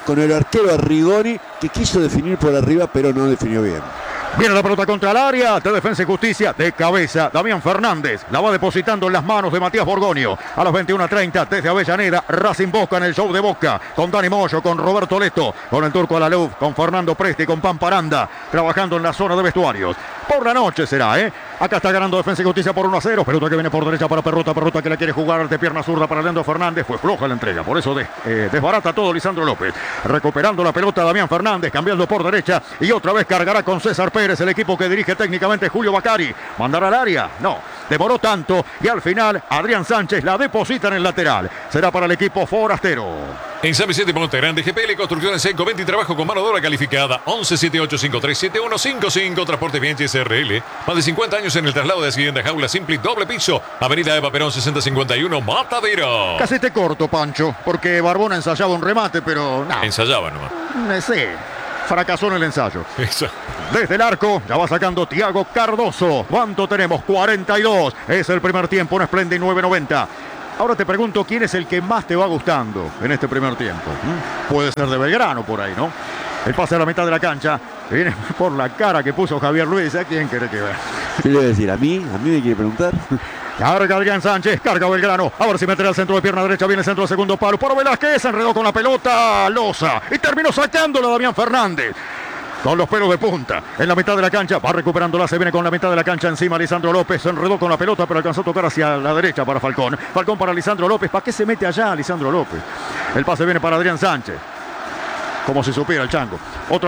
con el arquero Arrigoni, que quiso definir por arriba, pero no definió bien. Viene la pelota contra el área de Defensa y Justicia, de cabeza, Damián Fernández, la va depositando en las manos de Matías Borgoño. A las veintiuna treinta, desde Avellaneda, Racing Boca en el show de Boca, con Dani Moyo, con Roberto Leto, con el turco Alaluf, con Fernando Presti, con Pamparanda, trabajando en la zona de vestuarios. Por la noche será, ¿eh? Acá está ganando Defensa y Justicia por uno a cero, pelota que viene por derecha para Perrota, Perrota que la quiere jugar de pierna zurda para Leandro Fernández, fue floja la entrega, por eso de, eh, desbarata todo Lisandro López. Recuperando la pelota Damián Fernández, cambiando por derecha y otra vez cargará con César Pérez, el equipo que dirige técnicamente Julio Bacari. ¿Mandará al área? No, demoró tanto y al final Adrián Sánchez la deposita en el lateral. Será para el equipo forastero. En San Vicente Monte Grande, G P L, construcciones Seco, venta y trabajo con mano de obra calificada. once setenta y ocho cincuenta y tres setenta y uno cincuenta y cinco, Transporte Bianchi S R L. Más de cincuenta años en el traslado de Hacienda Jaula Simple, doble piso. Avenida Eva Perón sesenta cincuenta y uno, Matadero. Casi te corto, Pancho, porque Barbona ensayaba un remate, pero nada. Ensayaba nomás. No sé, fracasó en el ensayo. Eso. Desde el arco, ya va sacando Tiago Cardoso. ¿Cuánto tenemos? cuarenta y dos. Es el primer tiempo, un Splendid nueve noventa. Ahora te pregunto, ¿quién es el que más te va gustando en este primer tiempo? ¿Mm? Puede ser de Belgrano por ahí, ¿no? El pase a la mitad de la cancha. Viene por la cara que puso Javier Luis. ¿A quién quiere que vea? ¿Qué le voy a decir? ¿A mí? ¿A mí me quiere preguntar? Carga Adrián Sánchez, carga Belgrano. A ver si meterá al centro de pierna derecha. Viene el centro de segundo palo. Por Velázquez, se enredó con la pelota. Loza. Y terminó sacándola Damián Fernández. Con los pelos de punta, en la mitad de la cancha, va recuperándola, se viene con la mitad de la cancha encima Lisandro López, se enredó con la pelota, pero alcanzó a tocar hacia la derecha para Falcón. Falcón para Lisandro López, ¿para qué se mete allá Lisandro López? El pase viene para Adrián Sánchez, como si supiera el chango. Otra